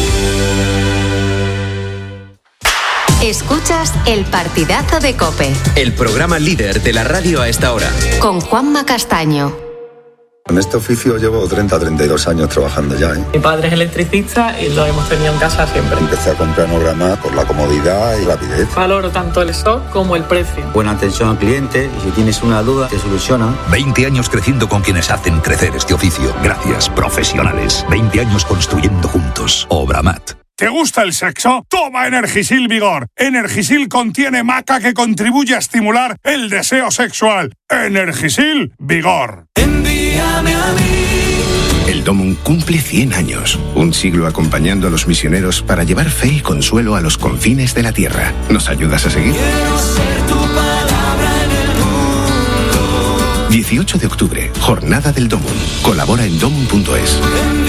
Escuchas el partidazo de COPE. El programa líder de la radio a esta hora. Con Juanma Castaño. En este oficio llevo 32 años trabajando ya. Mi padre es electricista y lo hemos tenido en casa siempre. Empecé a comprar Nograma por la comodidad y rapidez. Valoro tanto el stock como el precio. Buena atención al cliente y si tienes una duda te solucionan. 20 años creciendo con quienes hacen crecer este oficio. Gracias, profesionales. 20 años construyendo juntos. Obramat. ¿Te gusta el sexo? Toma Energisil Vigor. Energisil contiene maca que contribuye a estimular el deseo sexual. Energisil Vigor. Envíame a mí. El Domum cumple 100 años. Un siglo acompañando a los misioneros para llevar fe y consuelo a los confines de la tierra. ¿Nos ayudas a seguir? Quiero ser tu palabra en el mundo. 18 de octubre, Jornada del Domum. Colabora en domum.es.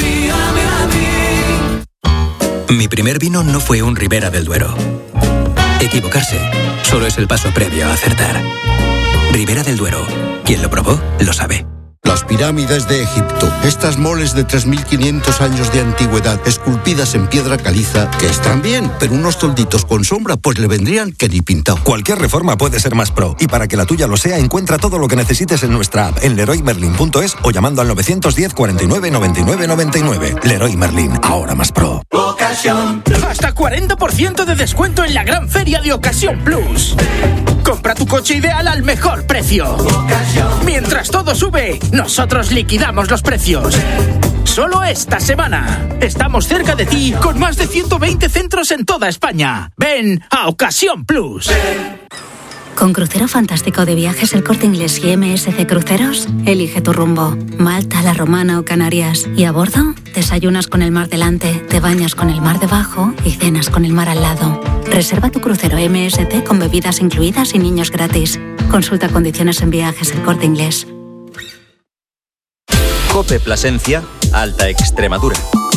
Mi primer vino no fue un Ribera del Duero. Equivocarse solo es el paso previo a acertar. Ribera del Duero. Quien lo probó, lo sabe. Las pirámides de Egipto. Estas moles de 3.500 años de antigüedad, esculpidas en piedra caliza, que están bien, pero unos tolditos con sombra, pues le vendrían que ni pintado. Cualquier reforma puede ser más pro. Y para que la tuya lo sea, encuentra todo lo que necesites en nuestra app, en leroymerlin.es o llamando al 910 49 99 99. Leroy Merlin, ahora más pro. Ocasión. Hasta 40% de descuento en la gran feria de Ocasión Plus. Compra tu coche ideal al mejor precio. Mientras todo sube, nosotros liquidamos los precios. Solo esta semana. Estamos cerca de ti con más de 120 centros en toda España. Ven a Ocasión Plus. Con Crucero Fantástico de Viajes El Corte Inglés y MSC Cruceros, elige tu rumbo. Malta, La Romana o Canarias. Y a bordo, desayunas con el mar delante, te bañas con el mar debajo y cenas con el mar al lado. Reserva tu crucero MSC con bebidas incluidas y niños gratis. Consulta condiciones en Viajes El Corte Inglés. COPE Plasencia, Alta Extremadura.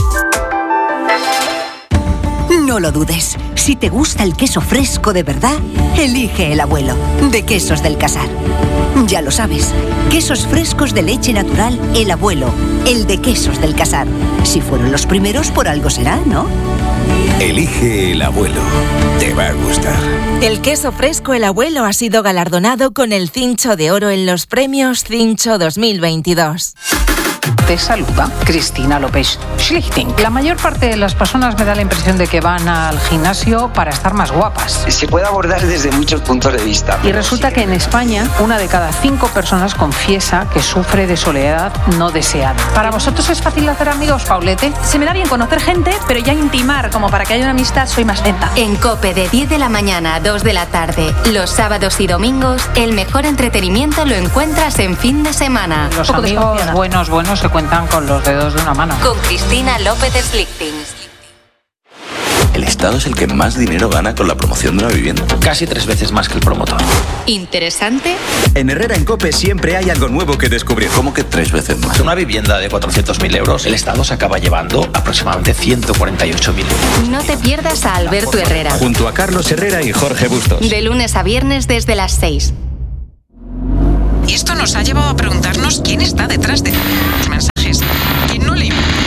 No lo dudes. Si te gusta el queso fresco de verdad, elige El Abuelo, de Quesos del Casar. Ya lo sabes, quesos frescos de leche natural El Abuelo, el de Quesos del Casar. Si fueron los primeros, por algo será, ¿no? Elige el abuelo. Te va a gustar. El queso fresco El Abuelo ha sido galardonado con el Cincho de Oro en los premios Cincho 2022. Te saluda Cristina López Schlichting. La mayor parte de las personas me da la impresión de que van al gimnasio para estar más guapas. Se puede abordar desde muchos puntos de vista. Y resulta que en España, 1 de cada 5 personas confiesa que sufre de soledad no deseada. ¿Para vosotros es fácil hacer amigos, Paulete? Se me da bien conocer gente, pero ya intimar como para que haya una amistad soy más lenta. En COPE de 10 de la mañana a 2 de la tarde, los sábados y domingos, el mejor entretenimiento lo encuentras en fin de semana. Los amigos buenos se cuentan con los dedos de una mano. Con Cristina López Schlichting. El Estado es el que más dinero gana con la promoción de una vivienda. Casi 3 veces más que el promotor. ¿Interesante? En Herrera en COPE siempre hay algo nuevo que descubrir. ¿Cómo que 3 veces más? Una vivienda de 400.000 euros, el Estado se acaba llevando aproximadamente 148.000 euros. No te pierdas a Alberto Herrera. Junto a Carlos Herrera y Jorge Bustos. De lunes a viernes desde las 6. Y esto nos ha llevado a preguntarnos quién está detrás de los mensajes. ¿Quién no lee?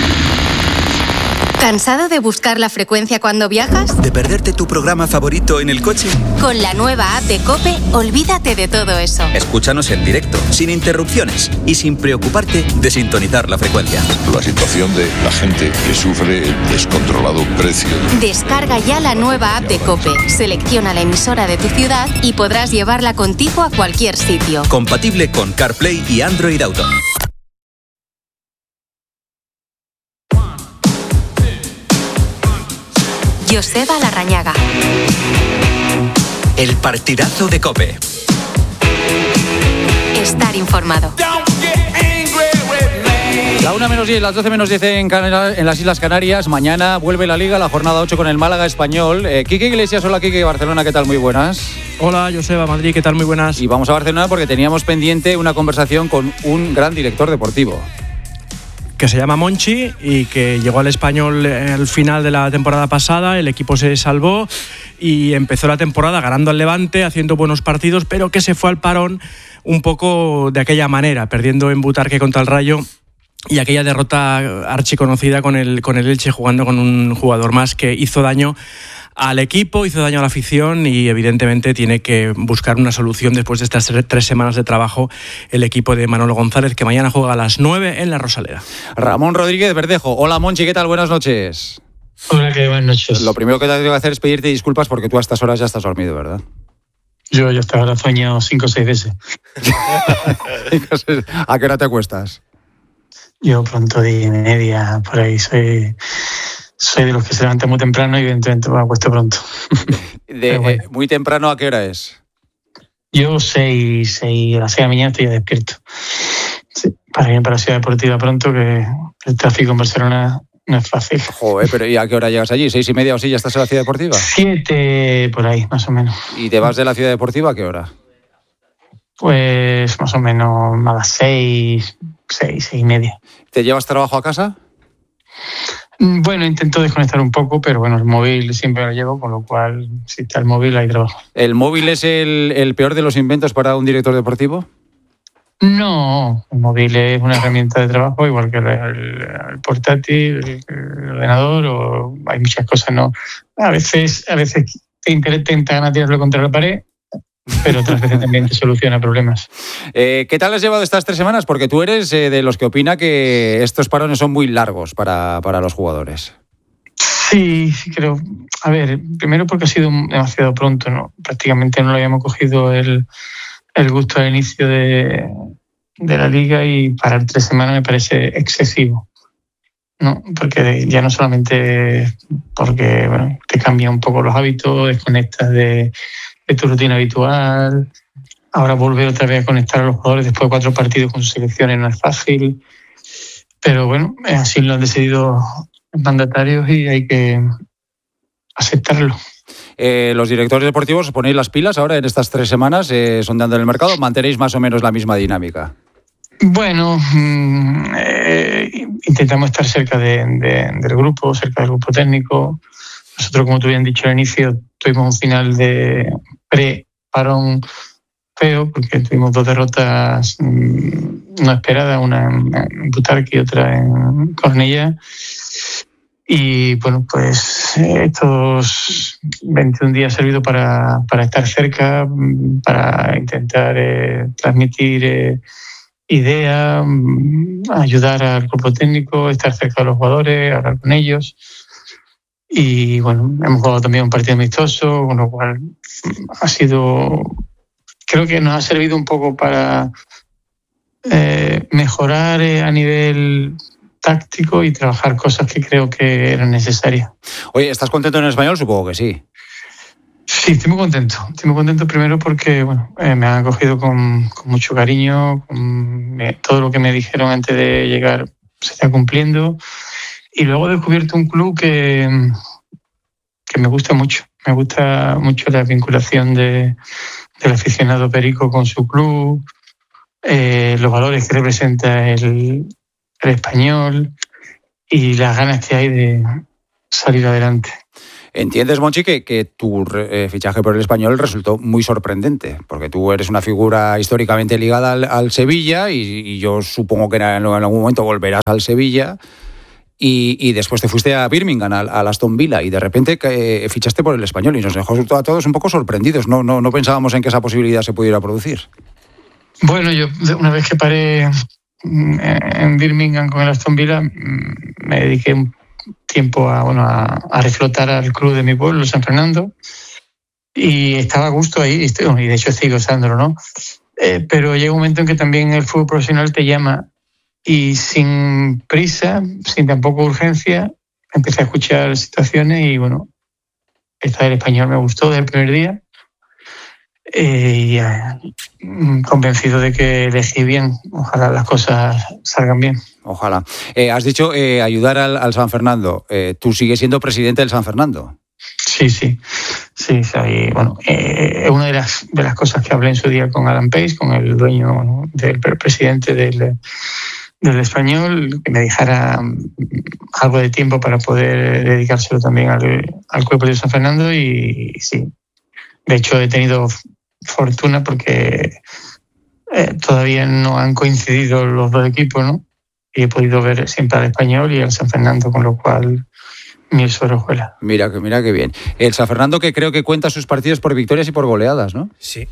¿Cansado de buscar la frecuencia cuando viajas? ¿De perderte tu programa favorito en el coche? Con la nueva app de COPE, olvídate de todo eso. Escúchanos en directo, sin interrupciones y sin preocuparte de sintonizar la frecuencia. La situación de la gente que sufre el descontrolado precio. Descarga ya la nueva app de COPE, selecciona la emisora de tu ciudad y podrás llevarla contigo a cualquier sitio. Compatible con CarPlay y Android Auto. Joseba Larrañaga. El partidazo de COPE. Estar informado. La 1 menos 10, las 12 menos 10 en las Islas Canarias. Mañana vuelve la Liga, la jornada 8 con el Málaga Español. Quique Iglesias, hola Quique, Barcelona, ¿qué tal? Muy buenas. Hola Joseba, Madrid, ¿qué tal? Muy buenas. Y vamos a Barcelona porque teníamos pendiente una conversación con un gran director deportivo. Que se llama Monchi y que llegó al Español al final de la temporada pasada, el equipo se salvó y empezó la temporada ganando al Levante, haciendo buenos partidos, pero que se fue al parón un poco de aquella manera, perdiendo en Butarque contra el Rayo y aquella derrota archiconocida con el Elche, jugando con un jugador más que hizo daño al equipo, hizo daño a la afición y evidentemente tiene que buscar una solución después de estas 3 semanas de trabajo el equipo de Manolo González, que mañana juega a las 9 en la Rosaleda. Ramón Rodríguez Verdejo, hola Monchi, ¿qué tal? Buenas noches. Hola, ¿qué? Buenas noches. Lo primero que tengo que hacer es pedirte disculpas porque tú a estas horas ya estás dormido, ¿verdad? Yo ya hasta ahora sueño 5 o 6 veces. ¿A qué hora te acuestas? Yo pronto 10:30, por ahí. Soy de los que se levantan muy temprano y evidentemente me acuesto pronto. ¿Muy temprano a qué hora es? Yo a las 6 de la mañana estoy ya despierto. Sí, para ir para la Ciudad Deportiva pronto, que el tráfico en Barcelona no es fácil. Joder, pero ¿y a qué hora llegas allí? ¿6:30 o así ya estás en la Ciudad Deportiva? 7 por ahí, más o menos. ¿Y te vas de la Ciudad Deportiva a qué hora? Pues más o menos a las 6:30. ¿Te llevas trabajo a casa? Bueno, intento desconectar un poco, pero bueno, el móvil siempre lo llevo, con lo cual, si está el móvil, hay trabajo. ¿El móvil es el peor de los inventos para un director deportivo? No, el móvil es una herramienta de trabajo, igual que el portátil, el ordenador, o hay muchas cosas, ¿no? A veces te intenta ganar tirarlo contra la pared, pero otras veces también te soluciona problemas. ¿Qué tal has llevado estas 3 semanas? Porque tú eres de los que opina que estos parones son muy largos para los jugadores. Sí, creo. A ver, primero porque ha sido demasiado pronto, ¿no? Prácticamente no lo habíamos cogido el gusto al inicio de la Liga, y parar 3 semanas me parece excesivo, ¿no? Porque ya no solamente porque te cambia un poco los hábitos, desconectas de tu rutina habitual. Ahora volver otra vez a conectar a los jugadores después de 4 partidos con sus selecciones no es fácil. Pero bueno, así lo han decidido los mandatarios y hay que aceptarlo. Los directores deportivos, ¿os ponéis las pilas ahora en estas 3 semanas sondeando en el mercado? ¿Mantenéis más o menos la misma dinámica? Bueno, intentamos estar cerca del grupo, cerca del grupo técnico. Nosotros, como tú bien dicho al inicio, tuvimos un final de pre-parón feo, porque tuvimos 2 derrotas no esperadas, una en Butarque y otra en Cornellá. Y bueno, pues estos 21 días han servido para estar cerca, para intentar transmitir ideas, ayudar al cuerpo técnico, estar cerca de los jugadores, hablar con ellos. Y bueno, hemos jugado también un partido amistoso, con lo cual ha sido, creo que nos ha servido un poco para mejorar a nivel táctico y trabajar cosas que creo que eran necesarias. Oye, ¿estás contento en el Español? Supongo que sí. Sí, estoy muy contento. Estoy muy contento primero porque bueno, me han acogido con mucho cariño. Todo lo que me dijeron antes de llegar se está cumpliendo. Y luego he descubierto un club que me gusta mucho. Me gusta mucho la vinculación del aficionado perico con su club, los valores que representa el Español y las ganas que hay de salir adelante. ¿Entiendes, Monchi, que tu fichaje por el Español resultó muy sorprendente? Porque tú eres una figura históricamente ligada al Sevilla y yo supongo que en algún momento volverás al Sevilla y después te fuiste a Birmingham, al Aston Villa, y de repente fichaste por el Español y nos dejó a todos un poco sorprendidos. No pensábamos en que esa posibilidad se pudiera producir. Bueno, yo una vez que paré en Birmingham con el Aston Villa, me dediqué un tiempo a reflotar al club de mi pueblo, San Fernando, y estaba a gusto ahí, y de hecho sigo usándolo, ¿no? Pero llega un momento en que también el fútbol profesional te llama y sin prisa, sin tampoco urgencia, empecé a escuchar situaciones y bueno, esta del Español me gustó desde el primer día. Y convencido de que elegí bien. Ojalá las cosas salgan bien. Ojalá. Has dicho ayudar al San Fernando. ¿Tú sigues siendo presidente del San Fernando? Sí. Soy, bueno, una de las cosas que hablé en su día con Alan Pace, con el dueño, del presidente del Español, que me dejara algo de tiempo para poder dedicárselo también al cuerpo de San Fernando, y sí. De hecho, he tenido fortuna porque todavía no han coincidido los dos equipos, ¿no? Y he podido ver siempre al Español y al San Fernando, con lo cual miel sobre hojuelas. Mira que bien. El San Fernando, que creo que cuenta sus partidos por victorias y por goleadas, ¿no? Sí,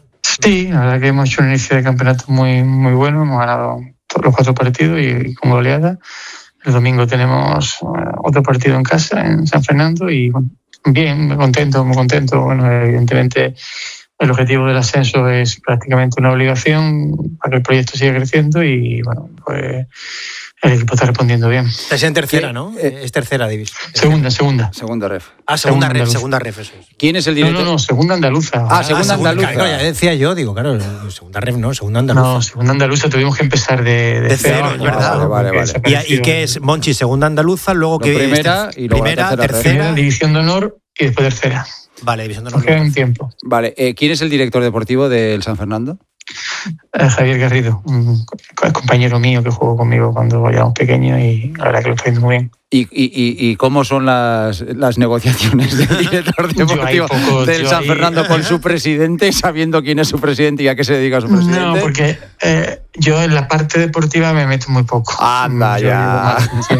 la verdad que hemos hecho un inicio de campeonato muy, muy bueno. Hemos ganado todos los 4 partidos y con goleadas. El domingo tenemos otro partido en casa, en San Fernando, y bueno, bien, muy contento. Bueno, evidentemente el objetivo del ascenso es prácticamente una obligación para que el proyecto siga creciendo y bueno, pues el equipo está respondiendo bien. Estás en tercera, ¿no? Es tercera división. Segunda ref. Segunda ref, eso es. ¿Quién es el director? No, segunda andaluza. Segunda andaluza. Claro, ya decía yo, digo, claro, segunda ref no, segunda andaluza. No, segunda andaluza tuvimos que empezar de cero, es verdad. Vale. ¿Y qué es, Monchi, segunda andaluza, luego que primera y luego primera, tercera, división de honor y después tercera. Vale, división de honor. Queda un tiempo. Vale, ¿quién es el director deportivo del San Fernando? Javier Garrido, un compañero mío que jugó conmigo cuando éramos pequeños y la verdad que lo está haciendo muy bien. ¿Y cómo son las negociaciones del director deportivo del San Fernando con su presidente, sabiendo quién es su presidente y a qué se dedica su presidente? No, porque yo en la parte deportiva me meto muy poco. Anda ya.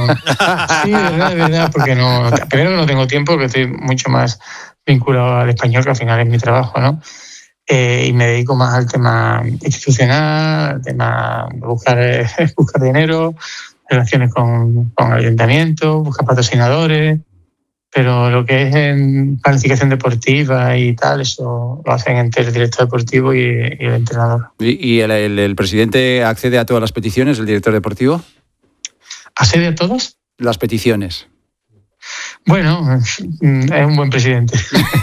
Sí, de verdad, porque primero no tengo tiempo, que estoy mucho más vinculado al Español, que al final es mi trabajo, ¿no? Y me dedico más al tema institucional, al tema de buscar dinero, relaciones con el ayuntamiento, buscar patrocinadores, pero lo que es en planificación deportiva y tal, eso lo hacen entre el director deportivo y el entrenador. ¿Y el presidente accede a todas las peticiones, el director deportivo? ¿Accede a todas? Las peticiones. Bueno, es un buen presidente.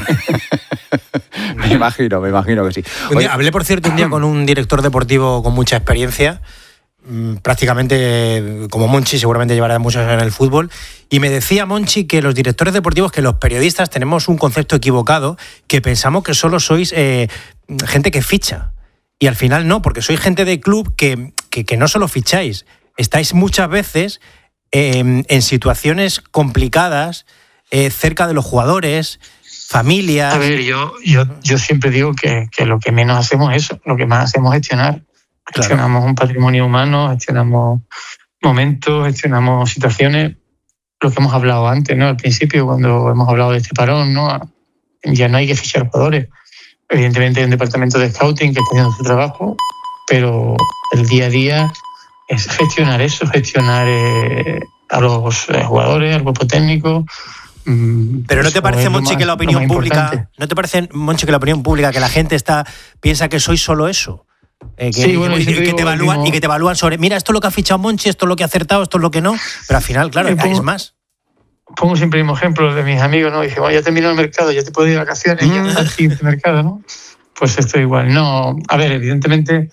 Me imagino que sí. Hablé, por cierto, un día con un director deportivo con mucha experiencia, prácticamente como Monchi, seguramente llevará muchos años en el fútbol, y me decía Monchi que los directores deportivos, que los periodistas tenemos un concepto equivocado, que pensamos que solo sois gente que ficha, y al final no, porque sois gente de club que no solo ficháis, estáis muchas veces en situaciones complicadas, cerca de los jugadores, familias. A ver, yo siempre digo que lo que menos hacemos es eso, lo que más hacemos es gestionar. Gestionamos un patrimonio humano, gestionamos momentos, gestionamos situaciones, lo que hemos hablado antes, ¿no? Al principio, cuando hemos hablado de este parón, ¿no? Ya no hay que fichar jugadores. Evidentemente hay un departamento de scouting que está haciendo su trabajo, pero el día a día es gestionar eso, gestionar a los jugadores, al cuerpo técnico. Pero ¿no te parece, Monchi, que la opinión pública, ¿no te parece, Monchi, que la opinión pública, que la gente piensa que sois solo eso? Sí, bueno, y que te evalúan sobre, mira, esto es lo que ha fichado Monchi, esto es lo que ha acertado, esto es lo que no, pero al final, claro, es más. Pongo siempre el mismo ejemplo de mis amigos, ¿no? Dicen, bueno, ya terminó el mercado, ya te puedo ir de vacaciones, ya está el siguiente mercado, ¿no? Pues esto igual. No, a ver, evidentemente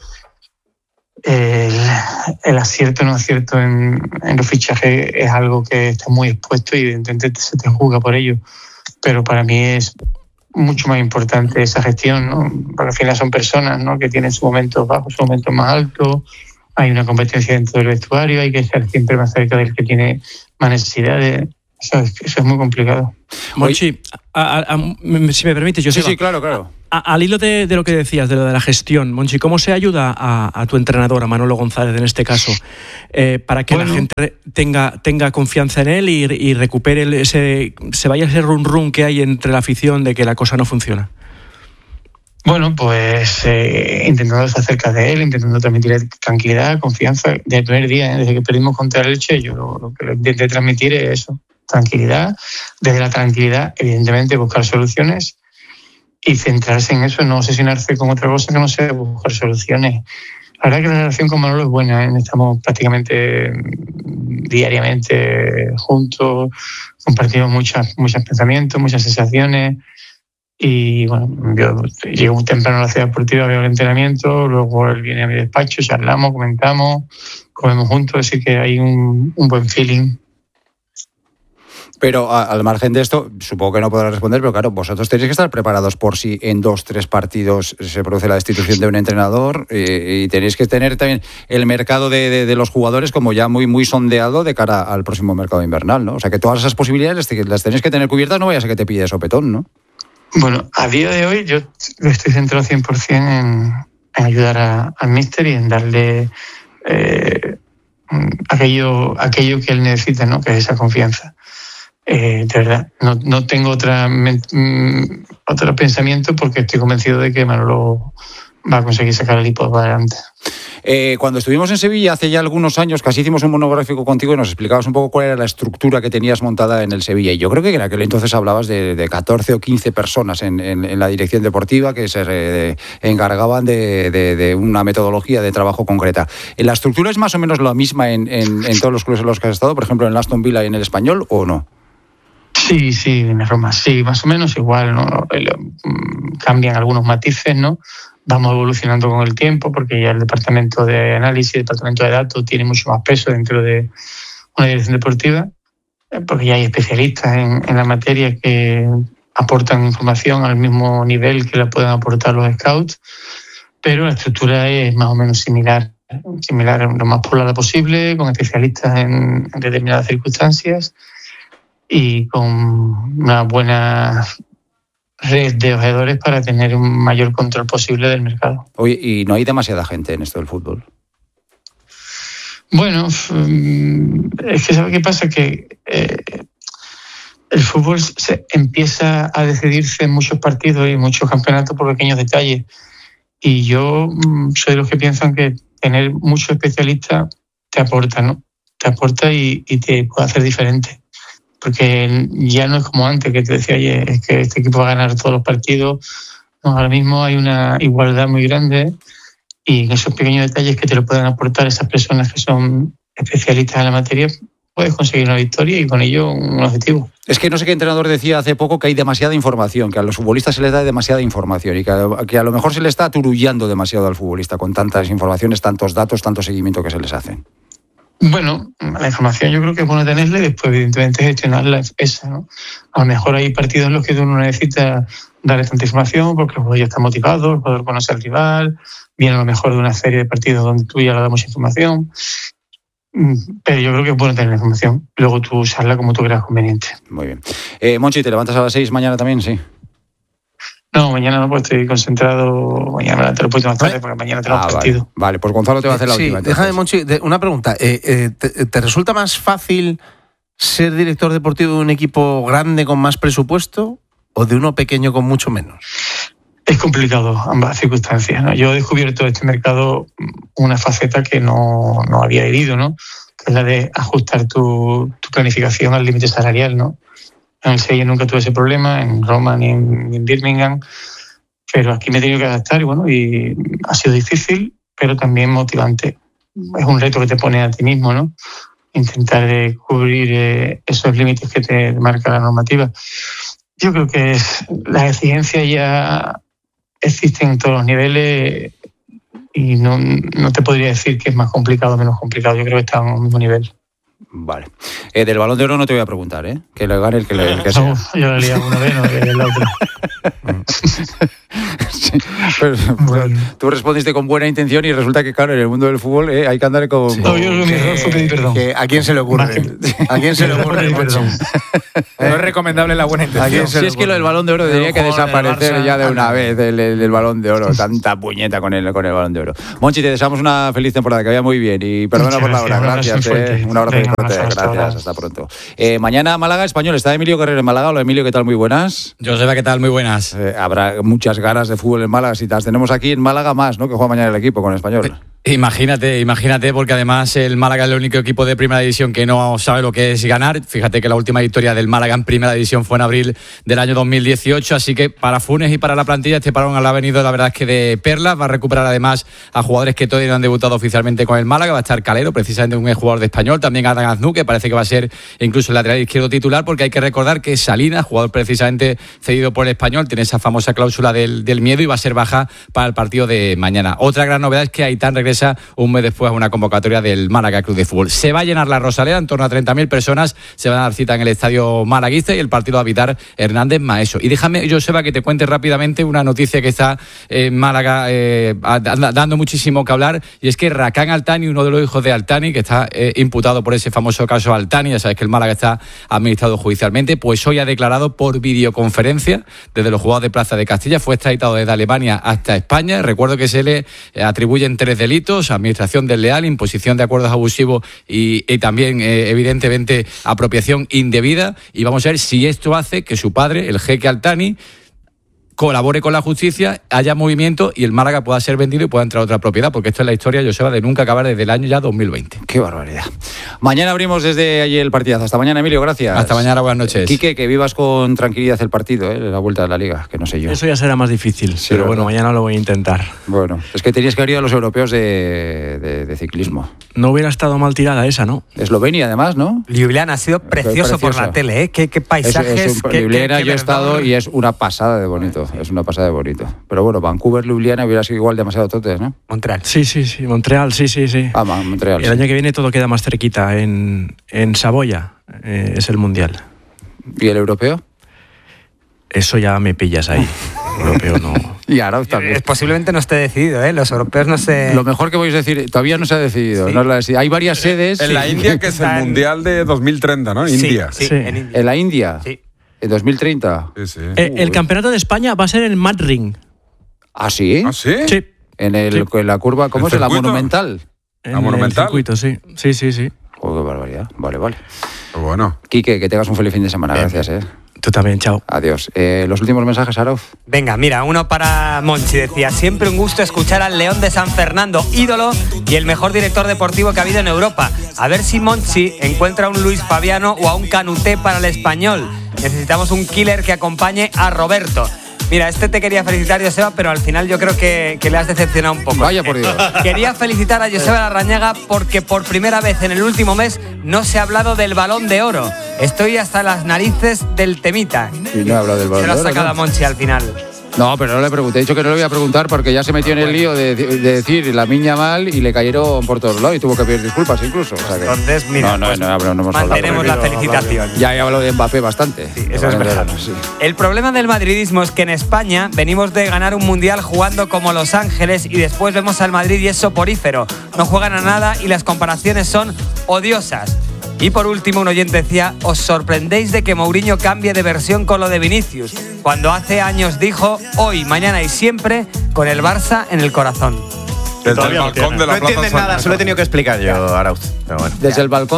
el acierto o no acierto en los fichajes es algo que está muy expuesto y evidentemente se te juzga por ello. Pero para mí es mucho más importante esa gestión, ¿no? Porque al final son personas, ¿no? Que tienen sus momentos bajos, sus momentos más altos. Hay una competencia dentro del vestuario, hay que estar siempre más cerca del que tiene más necesidades. Eso es muy complicado. Monchi, si me permite, yo Sí, claro. Al hilo de lo que decías, de lo de la gestión, Monchi, ¿cómo se ayuda a tu entrenador, a Manolo González en este caso, para que la gente tenga confianza en él y recupere se vaya ese run que hay entre la afición de que la cosa no funciona? Bueno, pues intentando estar cerca de él, intentando transmitir tranquilidad, confianza. Desde el primer día, desde que perdimos contra el Elche, yo lo que le intenté transmitir es eso, tranquilidad. Desde la tranquilidad, evidentemente, buscar soluciones y centrarse en eso, no obsesionarse con otra cosa que no sea buscar soluciones. La verdad que la relación con Manolo es buena, ¿eh? Estamos prácticamente diariamente juntos, compartimos muchos pensamientos, muchas sensaciones. Y bueno, yo llego muy temprano a la ciudad deportiva, veo el entrenamiento, luego él viene a mi despacho, charlamos, comentamos, comemos juntos, así que hay un buen feeling. Pero al margen de esto, supongo que no podrás responder, pero claro, vosotros tenéis que estar preparados por si en 2-3 partidos se produce la destitución de un entrenador y tenéis que tener también el mercado de los jugadores como ya muy sondeado de cara al próximo mercado invernal, ¿no? O sea que todas esas posibilidades las tenéis que tener cubiertas, no vayas a que te pide sopetón, ¿no? Bueno, a día de hoy yo estoy centrado 100% en ayudar al míster y en darle aquello que él necesita, ¿no? Que es esa confianza. De verdad, no tengo otro pensamiento porque estoy convencido de que Manolo va a conseguir sacar el equipo para adelante. Cuando estuvimos en Sevilla hace ya algunos años, casi hicimos un monográfico contigo y nos explicabas un poco cuál era la estructura que tenías montada en el Sevilla. Y yo creo que en aquel entonces hablabas de 14 o 15 personas en la dirección deportiva que se encargaban de una metodología de trabajo concreta. ¿La estructura es más o menos la misma en todos los clubes en los que has estado, por ejemplo en el Aston Villa y en el Español, o no? Sí, en Roma, sí, más o menos igual, ¿no? Cambian algunos matices, ¿no? Vamos evolucionando con el tiempo porque ya el departamento de análisis, el departamento de datos tiene mucho más peso dentro de una dirección deportiva porque ya hay especialistas en la materia que aportan información al mismo nivel que la pueden aportar los scouts, pero la estructura es más o menos similar lo más poblada posible, con especialistas en determinadas circunstancias y con una buena red de ojeadores para tener un mayor control posible del mercado. Oye, ¿y no hay demasiada gente en esto del fútbol? Bueno, es que ¿sabe qué pasa? Que el fútbol se empieza a decidirse en muchos partidos y muchos campeonatos por pequeños detalles. Y yo soy de los que piensan que tener muchos especialistas te aporta, ¿no? Te aporta y te puede hacer diferente. Porque ya no es como antes, que te decía, oye, es que este equipo va a ganar todos los partidos. No, ahora mismo hay una igualdad muy grande y en esos pequeños detalles que te lo pueden aportar esas personas que son especialistas en la materia, puedes conseguir una victoria y con ello un objetivo. Es que no sé qué entrenador decía hace poco que hay demasiada información, que a los futbolistas se les da demasiada información y que a lo mejor se le está aturullando demasiado al futbolista con tantas informaciones, tantos datos, tanto seguimiento que se les hacen. Bueno, la información yo creo que es bueno tenerla y después evidentemente gestionarla esa, ¿no? A lo mejor hay partidos en los que uno necesita darle tanta información porque el jugador ya está motivado, el jugador conoce al rival, viene a lo mejor de una serie de partidos donde tú ya le das mucha información, pero yo creo que es bueno tener la información, luego tú usarla como tú creas conveniente. Muy bien. Monchi, ¿te levantas a las 6 mañana también? Sí. No, mañana no, pues estoy concentrado. Mañana te lo puedo más tarde porque mañana tenemos partido. Vale, pues Gonzalo te va a hacer la última. Déjame, Monchi, una pregunta. ¿Te resulta más fácil ser director deportivo de un equipo grande con más presupuesto o de uno pequeño con mucho menos? Es complicado ambas circunstancias, ¿no? Yo he descubierto en este mercado una faceta que no había vivido, ¿no? Que es la de ajustar tu planificación al límite salarial, ¿no? En el Sevilla nunca tuve ese problema, en Roma ni en Birmingham, pero aquí me he tenido que adaptar y ha sido difícil, pero también motivante. Es un reto que te pone a ti mismo, ¿no? Intentar cubrir esos límites que te marca la normativa. Yo creo que las exigencias ya existen en todos los niveles y no te podría decir que es más complicado o menos complicado. Yo creo que están al mismo nivel. Vale. Del Balón de Oro no te voy a preguntar, ¿eh? Que le gane el que sea. Yo lo lié una vez, no que el otro. Sí, pero, bueno. Tú respondiste con buena intención y resulta que, claro, en el mundo del fútbol hay que andar con... Sí. No, yo mi error fue pedir perdón. ¿A quién se le ocurre? ¿A quién se le ocurre? Perdón. No es recomendable la buena intención. Si es que lo del Balón de Oro debería que desaparecer ya de una vez, el Balón de Oro. Tanta puñeta con el Balón de Oro. Monchi, te deseamos una feliz temporada, que vaya muy bien. Y perdona por la hora. Gracias. Un abrazo muy fuerte. Gracias. Hasta pronto. Mañana Málaga Español. Está Emilio Guerrero en Málaga. Hola, Emilio, ¿qué tal? Muy buenas. Joseba, ¿qué tal? Muy buenas. Habrá muchas ganas de fútbol en Málaga. Si las tenemos aquí en Málaga más, ¿no? Que juega mañana el equipo con Español. Imagínate, porque además el Málaga es el único equipo de Primera División que no sabe lo que es ganar. Fíjate que la última victoria del Málaga en Primera División fue en abril del año 2018, así que para Funes y para la plantilla este parón ha venido, la verdad es que de perlas. Va a recuperar además a jugadores que todavía no han debutado oficialmente con el Málaga. Va a estar Calero, precisamente un jugador de Español, también Adán Aznu, que parece que va a ser incluso el lateral izquierdo titular, porque hay que recordar que Salinas, jugador precisamente cedido por el Español, tiene esa famosa cláusula del miedo y va a ser baja para el partido de mañana. Otra gran novedad es que Aitán regresa un mes después a una convocatoria del Málaga Club de Fútbol. Se va a llenar la Rosaleda, en torno a 30.000 personas se van a dar cita en el estadio malaguista y el partido va a habitar Hernández Maeso. Y déjame, Joseba, que te cuente rápidamente una noticia que está en Málaga dando muchísimo que hablar, y es que Rakán Altani, uno de los hijos de Altani, que está imputado por ese famoso caso Altani, ya sabes que el Málaga está administrado judicialmente, pues hoy ha declarado por videoconferencia desde los juzgados de Plaza de Castilla. Fue extraditado desde Alemania hasta España. Recuerdo que se le atribuyen 3 delitos: administración desleal, imposición de acuerdos abusivos y también, evidentemente, apropiación indebida. Y vamos a ver si esto hace que su padre, el jeque Altani, colabore con la justicia, haya movimiento y el Málaga pueda ser vendido y pueda entrar a otra propiedad, porque esto es la historia, Joseba, de nunca acabar desde el año ya 2020. Qué barbaridad. Mañana abrimos desde allí el partidazo. Hasta mañana, Emilio, gracias. Hasta mañana, buenas noches. Quique, que vivas con tranquilidad el partido, la vuelta de la Liga, que no sé yo. Eso ya será más difícil, sí, pero bueno, mañana lo voy a intentar. Bueno, es que tenías que haber ido a los europeos de ciclismo. No hubiera estado mal tirada esa, ¿no? Eslovenia, además, ¿no? Ljubljana ha sido precioso por la tele, ¿eh? Qué paisajes. Ljubljana yo he estado y es una pasada de bonito. Es una pasada de bonito. Pero bueno, Vancouver, Ljubljana hubiera sido igual demasiado totes, ¿no? Montreal. Sí, Montreal, sí. Montreal. El año que viene todo queda más cerquita. En Saboya es el Mundial. ¿Y el europeo? Eso ya me pillas ahí. El europeo no. Y Arauz también. Posiblemente no esté decidido, ¿eh? Los europeos no se... Lo mejor que podéis decir, todavía no se ha decidido. Sí. No hay varias sedes. En la India, que es el Mundial de 2030, ¿no? India. Sí. En India. ¿En la India? Sí. ¿En 2030? Sí. El campeonato de España va a ser en Madrid. ¿Ah, sí? Sí. En la curva, ¿cómo es? ¿La Monumental? ¿La Monumental? El circuito, sí. Joder, qué barbaridad. Vale. Bueno. Quique, que tengas un feliz fin de semana. Bien. Gracias, Tú también, chao. Adiós. Los últimos mensajes, Arauz. Venga, mira, uno para Monchi. Decía: siempre un gusto escuchar al León de San Fernando, ídolo y el mejor director deportivo que ha habido en Europa. A ver si Monchi encuentra a un Luis Fabiano o a un Canuté para el Español. Necesitamos un killer que acompañe a Roberto. Mira, te quería felicitar, Joseba, pero al final yo creo que le has decepcionado un poco. Vaya por Dios. Quería felicitar a Joseba Larrañaga porque por primera vez en el último mes no se ha hablado del Balón de Oro. Estoy hasta las narices del temita. Y no he hablado del Balón de Oro. Se lo ha sacado a Monchi al final. No, pero no le pregunté. He dicho que no le voy a preguntar porque ya se metió en el lío de decir la miña mal y le cayeron por todos lados y tuvo que pedir disculpas incluso. O sea que... Entonces, mira, no hemos mantenemos la felicitación. Ya he hablado de Mbappé bastante. Sí, eso es verdad. Sí. El problema del madridismo es que en España venimos de ganar un mundial jugando como Los Ángeles y después vemos al Madrid y es soporífero. No juegan a nada y las comparaciones son odiosas. Y por último, un oyente decía: os sorprendéis de que Mourinho cambie de versión con lo de Vinicius, cuando hace años dijo: hoy, mañana y siempre, con el Barça en el corazón. Desde el balcón de la Plaza. No entiendes nada, solo he tenido que explicar yo, Arauz. Pero bueno. ¿Desde el balcón de...?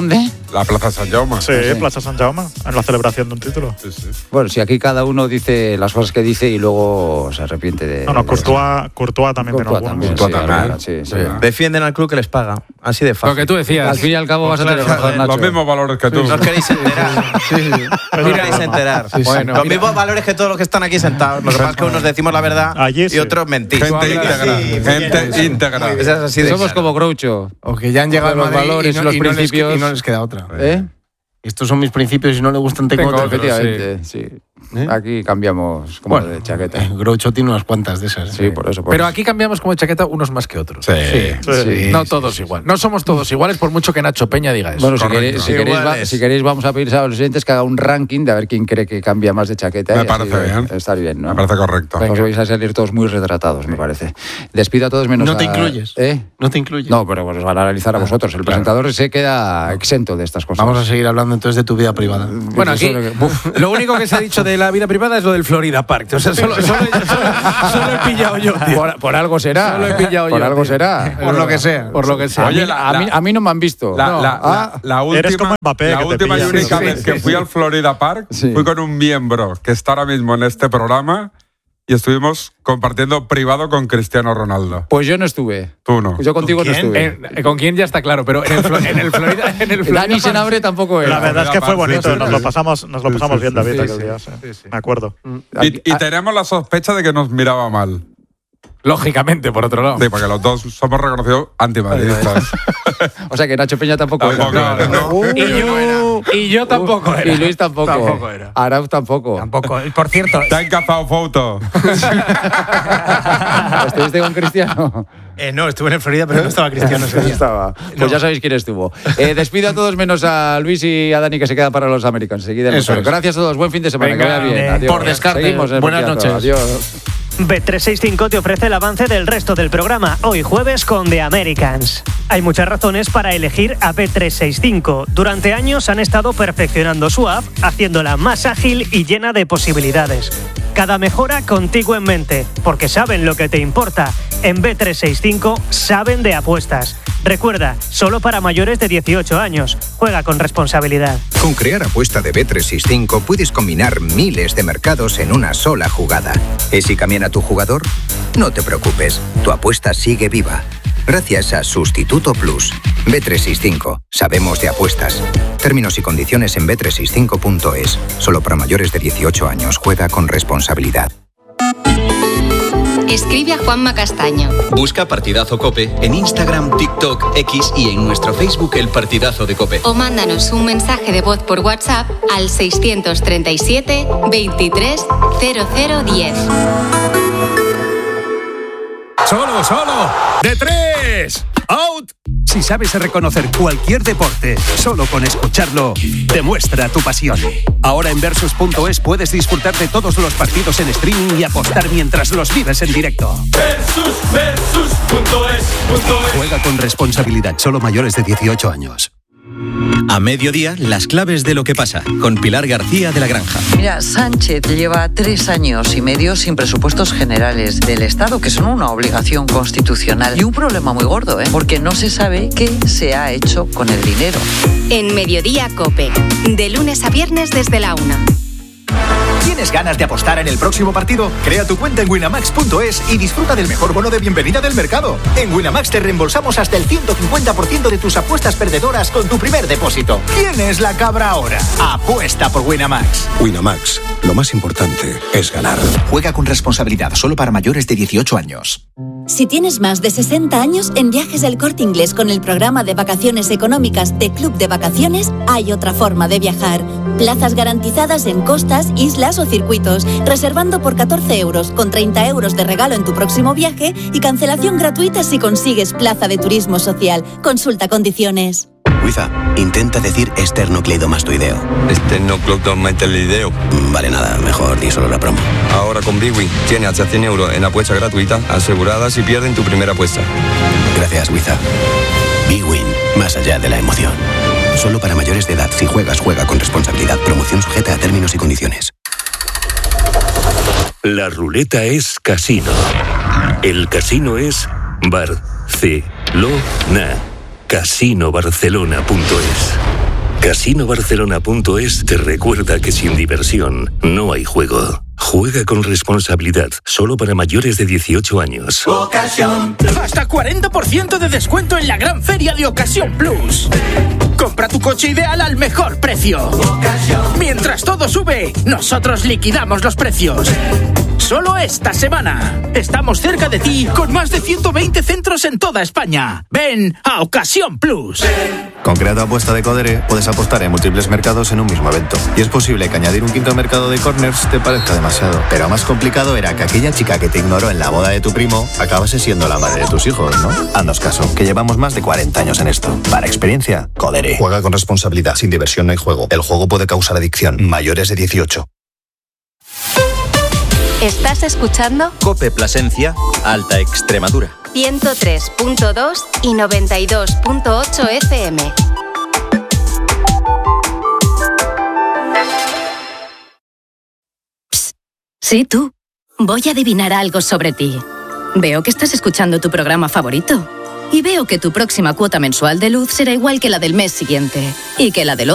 La Plaza Sant Jaume. Sí, Plaza Sant Jaume, en la celebración de un título. Sí, sí. Bueno, si aquí cada uno dice las cosas que dice y luego se arrepiente de... No, Courtois también tiene algunos. Defienden al club que les paga. Así de fácil. Lo que tú decías. Al fin y al cabo vas a tener razón, Nacho. Los mismos valores que tú. No os queréis enterar. No os queréis enterar. Bueno, los mismos valores que todos los que están aquí sentados. Lo que pasa es que unos decimos la verdad y otros mentís. Gente íntegra. Somos como Groucho. O que ya han llegado a los valores y los principios. Y no les queda otra. ¿Eh? Estos son mis principios y no le gustan, tengo otros. Efectivamente, sí. Aquí cambiamos como de chaqueta. Groucho tiene unas cuantas de esas. Sí, por eso. Pero aquí cambiamos como de chaqueta unos más que otros. Sí. No todos igual. No somos todos iguales por mucho que Nacho Peña diga eso. Bueno, si queréis vamos a pedir a los oyentes que haga un ranking de a ver quién cree que cambia más de chaqueta. Me parece bien. Está bien, ¿no? Me parece correcto. Os vais a salir todos muy retratados, me parece. Despido a todos menos ¿No te incluyes? ¿No te incluyes? No, pero os van a analizar a vosotros. El presentador se queda exento de estas cosas. Vamos a seguir hablando entonces de tu vida privada. Bueno, aquí lo único que se ha dicho de la vida privada es lo del Florida Park. O sea, solo he pillado yo. Por algo será. Solo he pillado yo. Por algo será. Por lo que sea. Por lo que sea. Oye, a mí no me han visto. La última y única vez que fui al Florida Park fui con un miembro que está ahora mismo en este programa y estuvimos compartiendo privado con Cristiano Ronaldo. Pues yo no estuve. Tú no. Yo contigo no estuve. ¿Con quién ya está claro? Pero en el Florida Dani Senabre tampoco era. La verdad es que fue bonito. Nos lo pasamos bien, David, aquel día. Me acuerdo. Y tenemos la sospecha de que nos miraba mal. Lógicamente, por otro lado. Sí, porque los dos somos reconocidos antimadridistas. O sea que Nacho Peña tampoco era. Y yo tampoco era. Y Luis tampoco era. Arauz tampoco. Por cierto. Te ha encazado foto. ¿Estuviste con Cristiano? No, estuve en el Florida, pero no estaba Cristiano ese día. Estaba. Pues ya sabéis quién estuvo. Despido a todos menos a Luis y a Dani que se quedan para los Americans. Gracias a todos. Buen fin de semana. Venga, que vaya bien. Adiós. Por descarte. Seguimos en Buenas noches. Adiós. Bet365 te ofrece el avance del resto del programa, hoy jueves con The Americans. Hay muchas razones para elegir a Bet365. Durante años han estado perfeccionando su app, haciéndola más ágil y llena de posibilidades. Cada mejora contigo en mente, porque saben lo que te importa. En Bet365 saben de apuestas. Recuerda, solo para mayores de 18 años. Juega con responsabilidad. Con Crear Apuesta de Bet365 puedes combinar miles de mercados en una sola jugada. ¿Y si cambian tu jugador? No te preocupes, tu apuesta sigue viva. Gracias a Sustituto Plus. Bet365. Sabemos de apuestas. Términos y condiciones en bet365.es. Solo para mayores de 18 años. Juega con responsabilidad. Escribe a Juanma Castaño. Busca Partidazo COPE en Instagram, TikTok, X y en nuestro Facebook El Partidazo de COPE. O mándanos un mensaje de voz por WhatsApp al 637 23 0010. ¡Solo! ¡De tres! ¡Out! Si sabes reconocer cualquier deporte, solo con escucharlo, demuestra tu pasión. Ahora en Versus.es puedes disfrutar de todos los partidos en streaming y apostar mientras los vives en directo. Versus.es. Juega con responsabilidad, solo mayores de 18 años. A mediodía, las claves de lo que pasa, con Pilar García de la Granja. Mira, Sánchez lleva 3 años y medio sin presupuestos generales del Estado, que son una obligación constitucional. Y un problema muy gordo, porque no se sabe qué se ha hecho con el dinero. En Mediodía COPE, de lunes a viernes desde la 1. ¿Tienes ganas de apostar en el próximo partido? Crea tu cuenta en Winamax.es y disfruta del mejor bono de bienvenida del mercado. En Winamax te reembolsamos hasta el 150% de tus apuestas perdedoras con tu primer depósito. ¿Quién es la cabra ahora? Apuesta por Winamax. Winamax, lo más importante es ganar. Juega con responsabilidad, solo para mayores de 18 años. Si tienes más de 60 años, en Viajes El Corte Inglés con el programa de vacaciones económicas de Club de Vacaciones, hay otra forma de viajar. Plazas garantizadas en costas, islas o circuitos, reservando por 14 euros, con 30 euros de regalo en tu próximo viaje y cancelación gratuita si consigues plaza de turismo social. Consulta condiciones. Wiza, intenta decir esternocleidomastoideo. Esternocleidomastoideo. Vale, nada, mejor di solo la promo. Ahora con Bwin tiene hasta 100 euros en apuesta gratuita asegurada si pierden tu primera apuesta. Gracias, Wiza. Bwin, más allá de la emoción. Solo para mayores de edad. Si juegas, juega con responsabilidad. Promoción sujeta a términos y condiciones. La ruleta es casino. El casino es Barcelona. Casinobarcelona.es. CasinoBarcelona.es te recuerda que sin diversión no hay juego. Juega con responsabilidad, solo para mayores de 18 años. Ocasión. Hasta 40% de descuento en la gran feria de Ocasión Plus. Compra tu coche ideal al mejor precio. Ocasión. Mientras todo sube, nosotros liquidamos los precios. Solo esta semana. Estamos cerca de ti con más de 120 centros en toda España. Ven a Ocasión Plus. Con Creato Apuesta de Codere puedes apostar en múltiples mercados en un mismo evento. Y es posible que añadir un quinto mercado de corners te parezca demasiado. Pero más complicado era que aquella chica que te ignoró en la boda de tu primo acabase siendo la madre de tus hijos, ¿no? Haznos caso, que llevamos más de 40 años en esto. Para experiencia, Codere. Juega con responsabilidad. Sin diversión no hay juego. El juego puede causar adicción. Mayores de 18. ¿Estás escuchando? COPE Plasencia, Alta Extremadura. 103.2 y 92.8 FM. Psst, sí, tú. Voy a adivinar algo sobre ti. Veo que estás escuchando tu programa favorito. Y veo que tu próxima cuota mensual de luz será igual que la del mes siguiente. Y que la del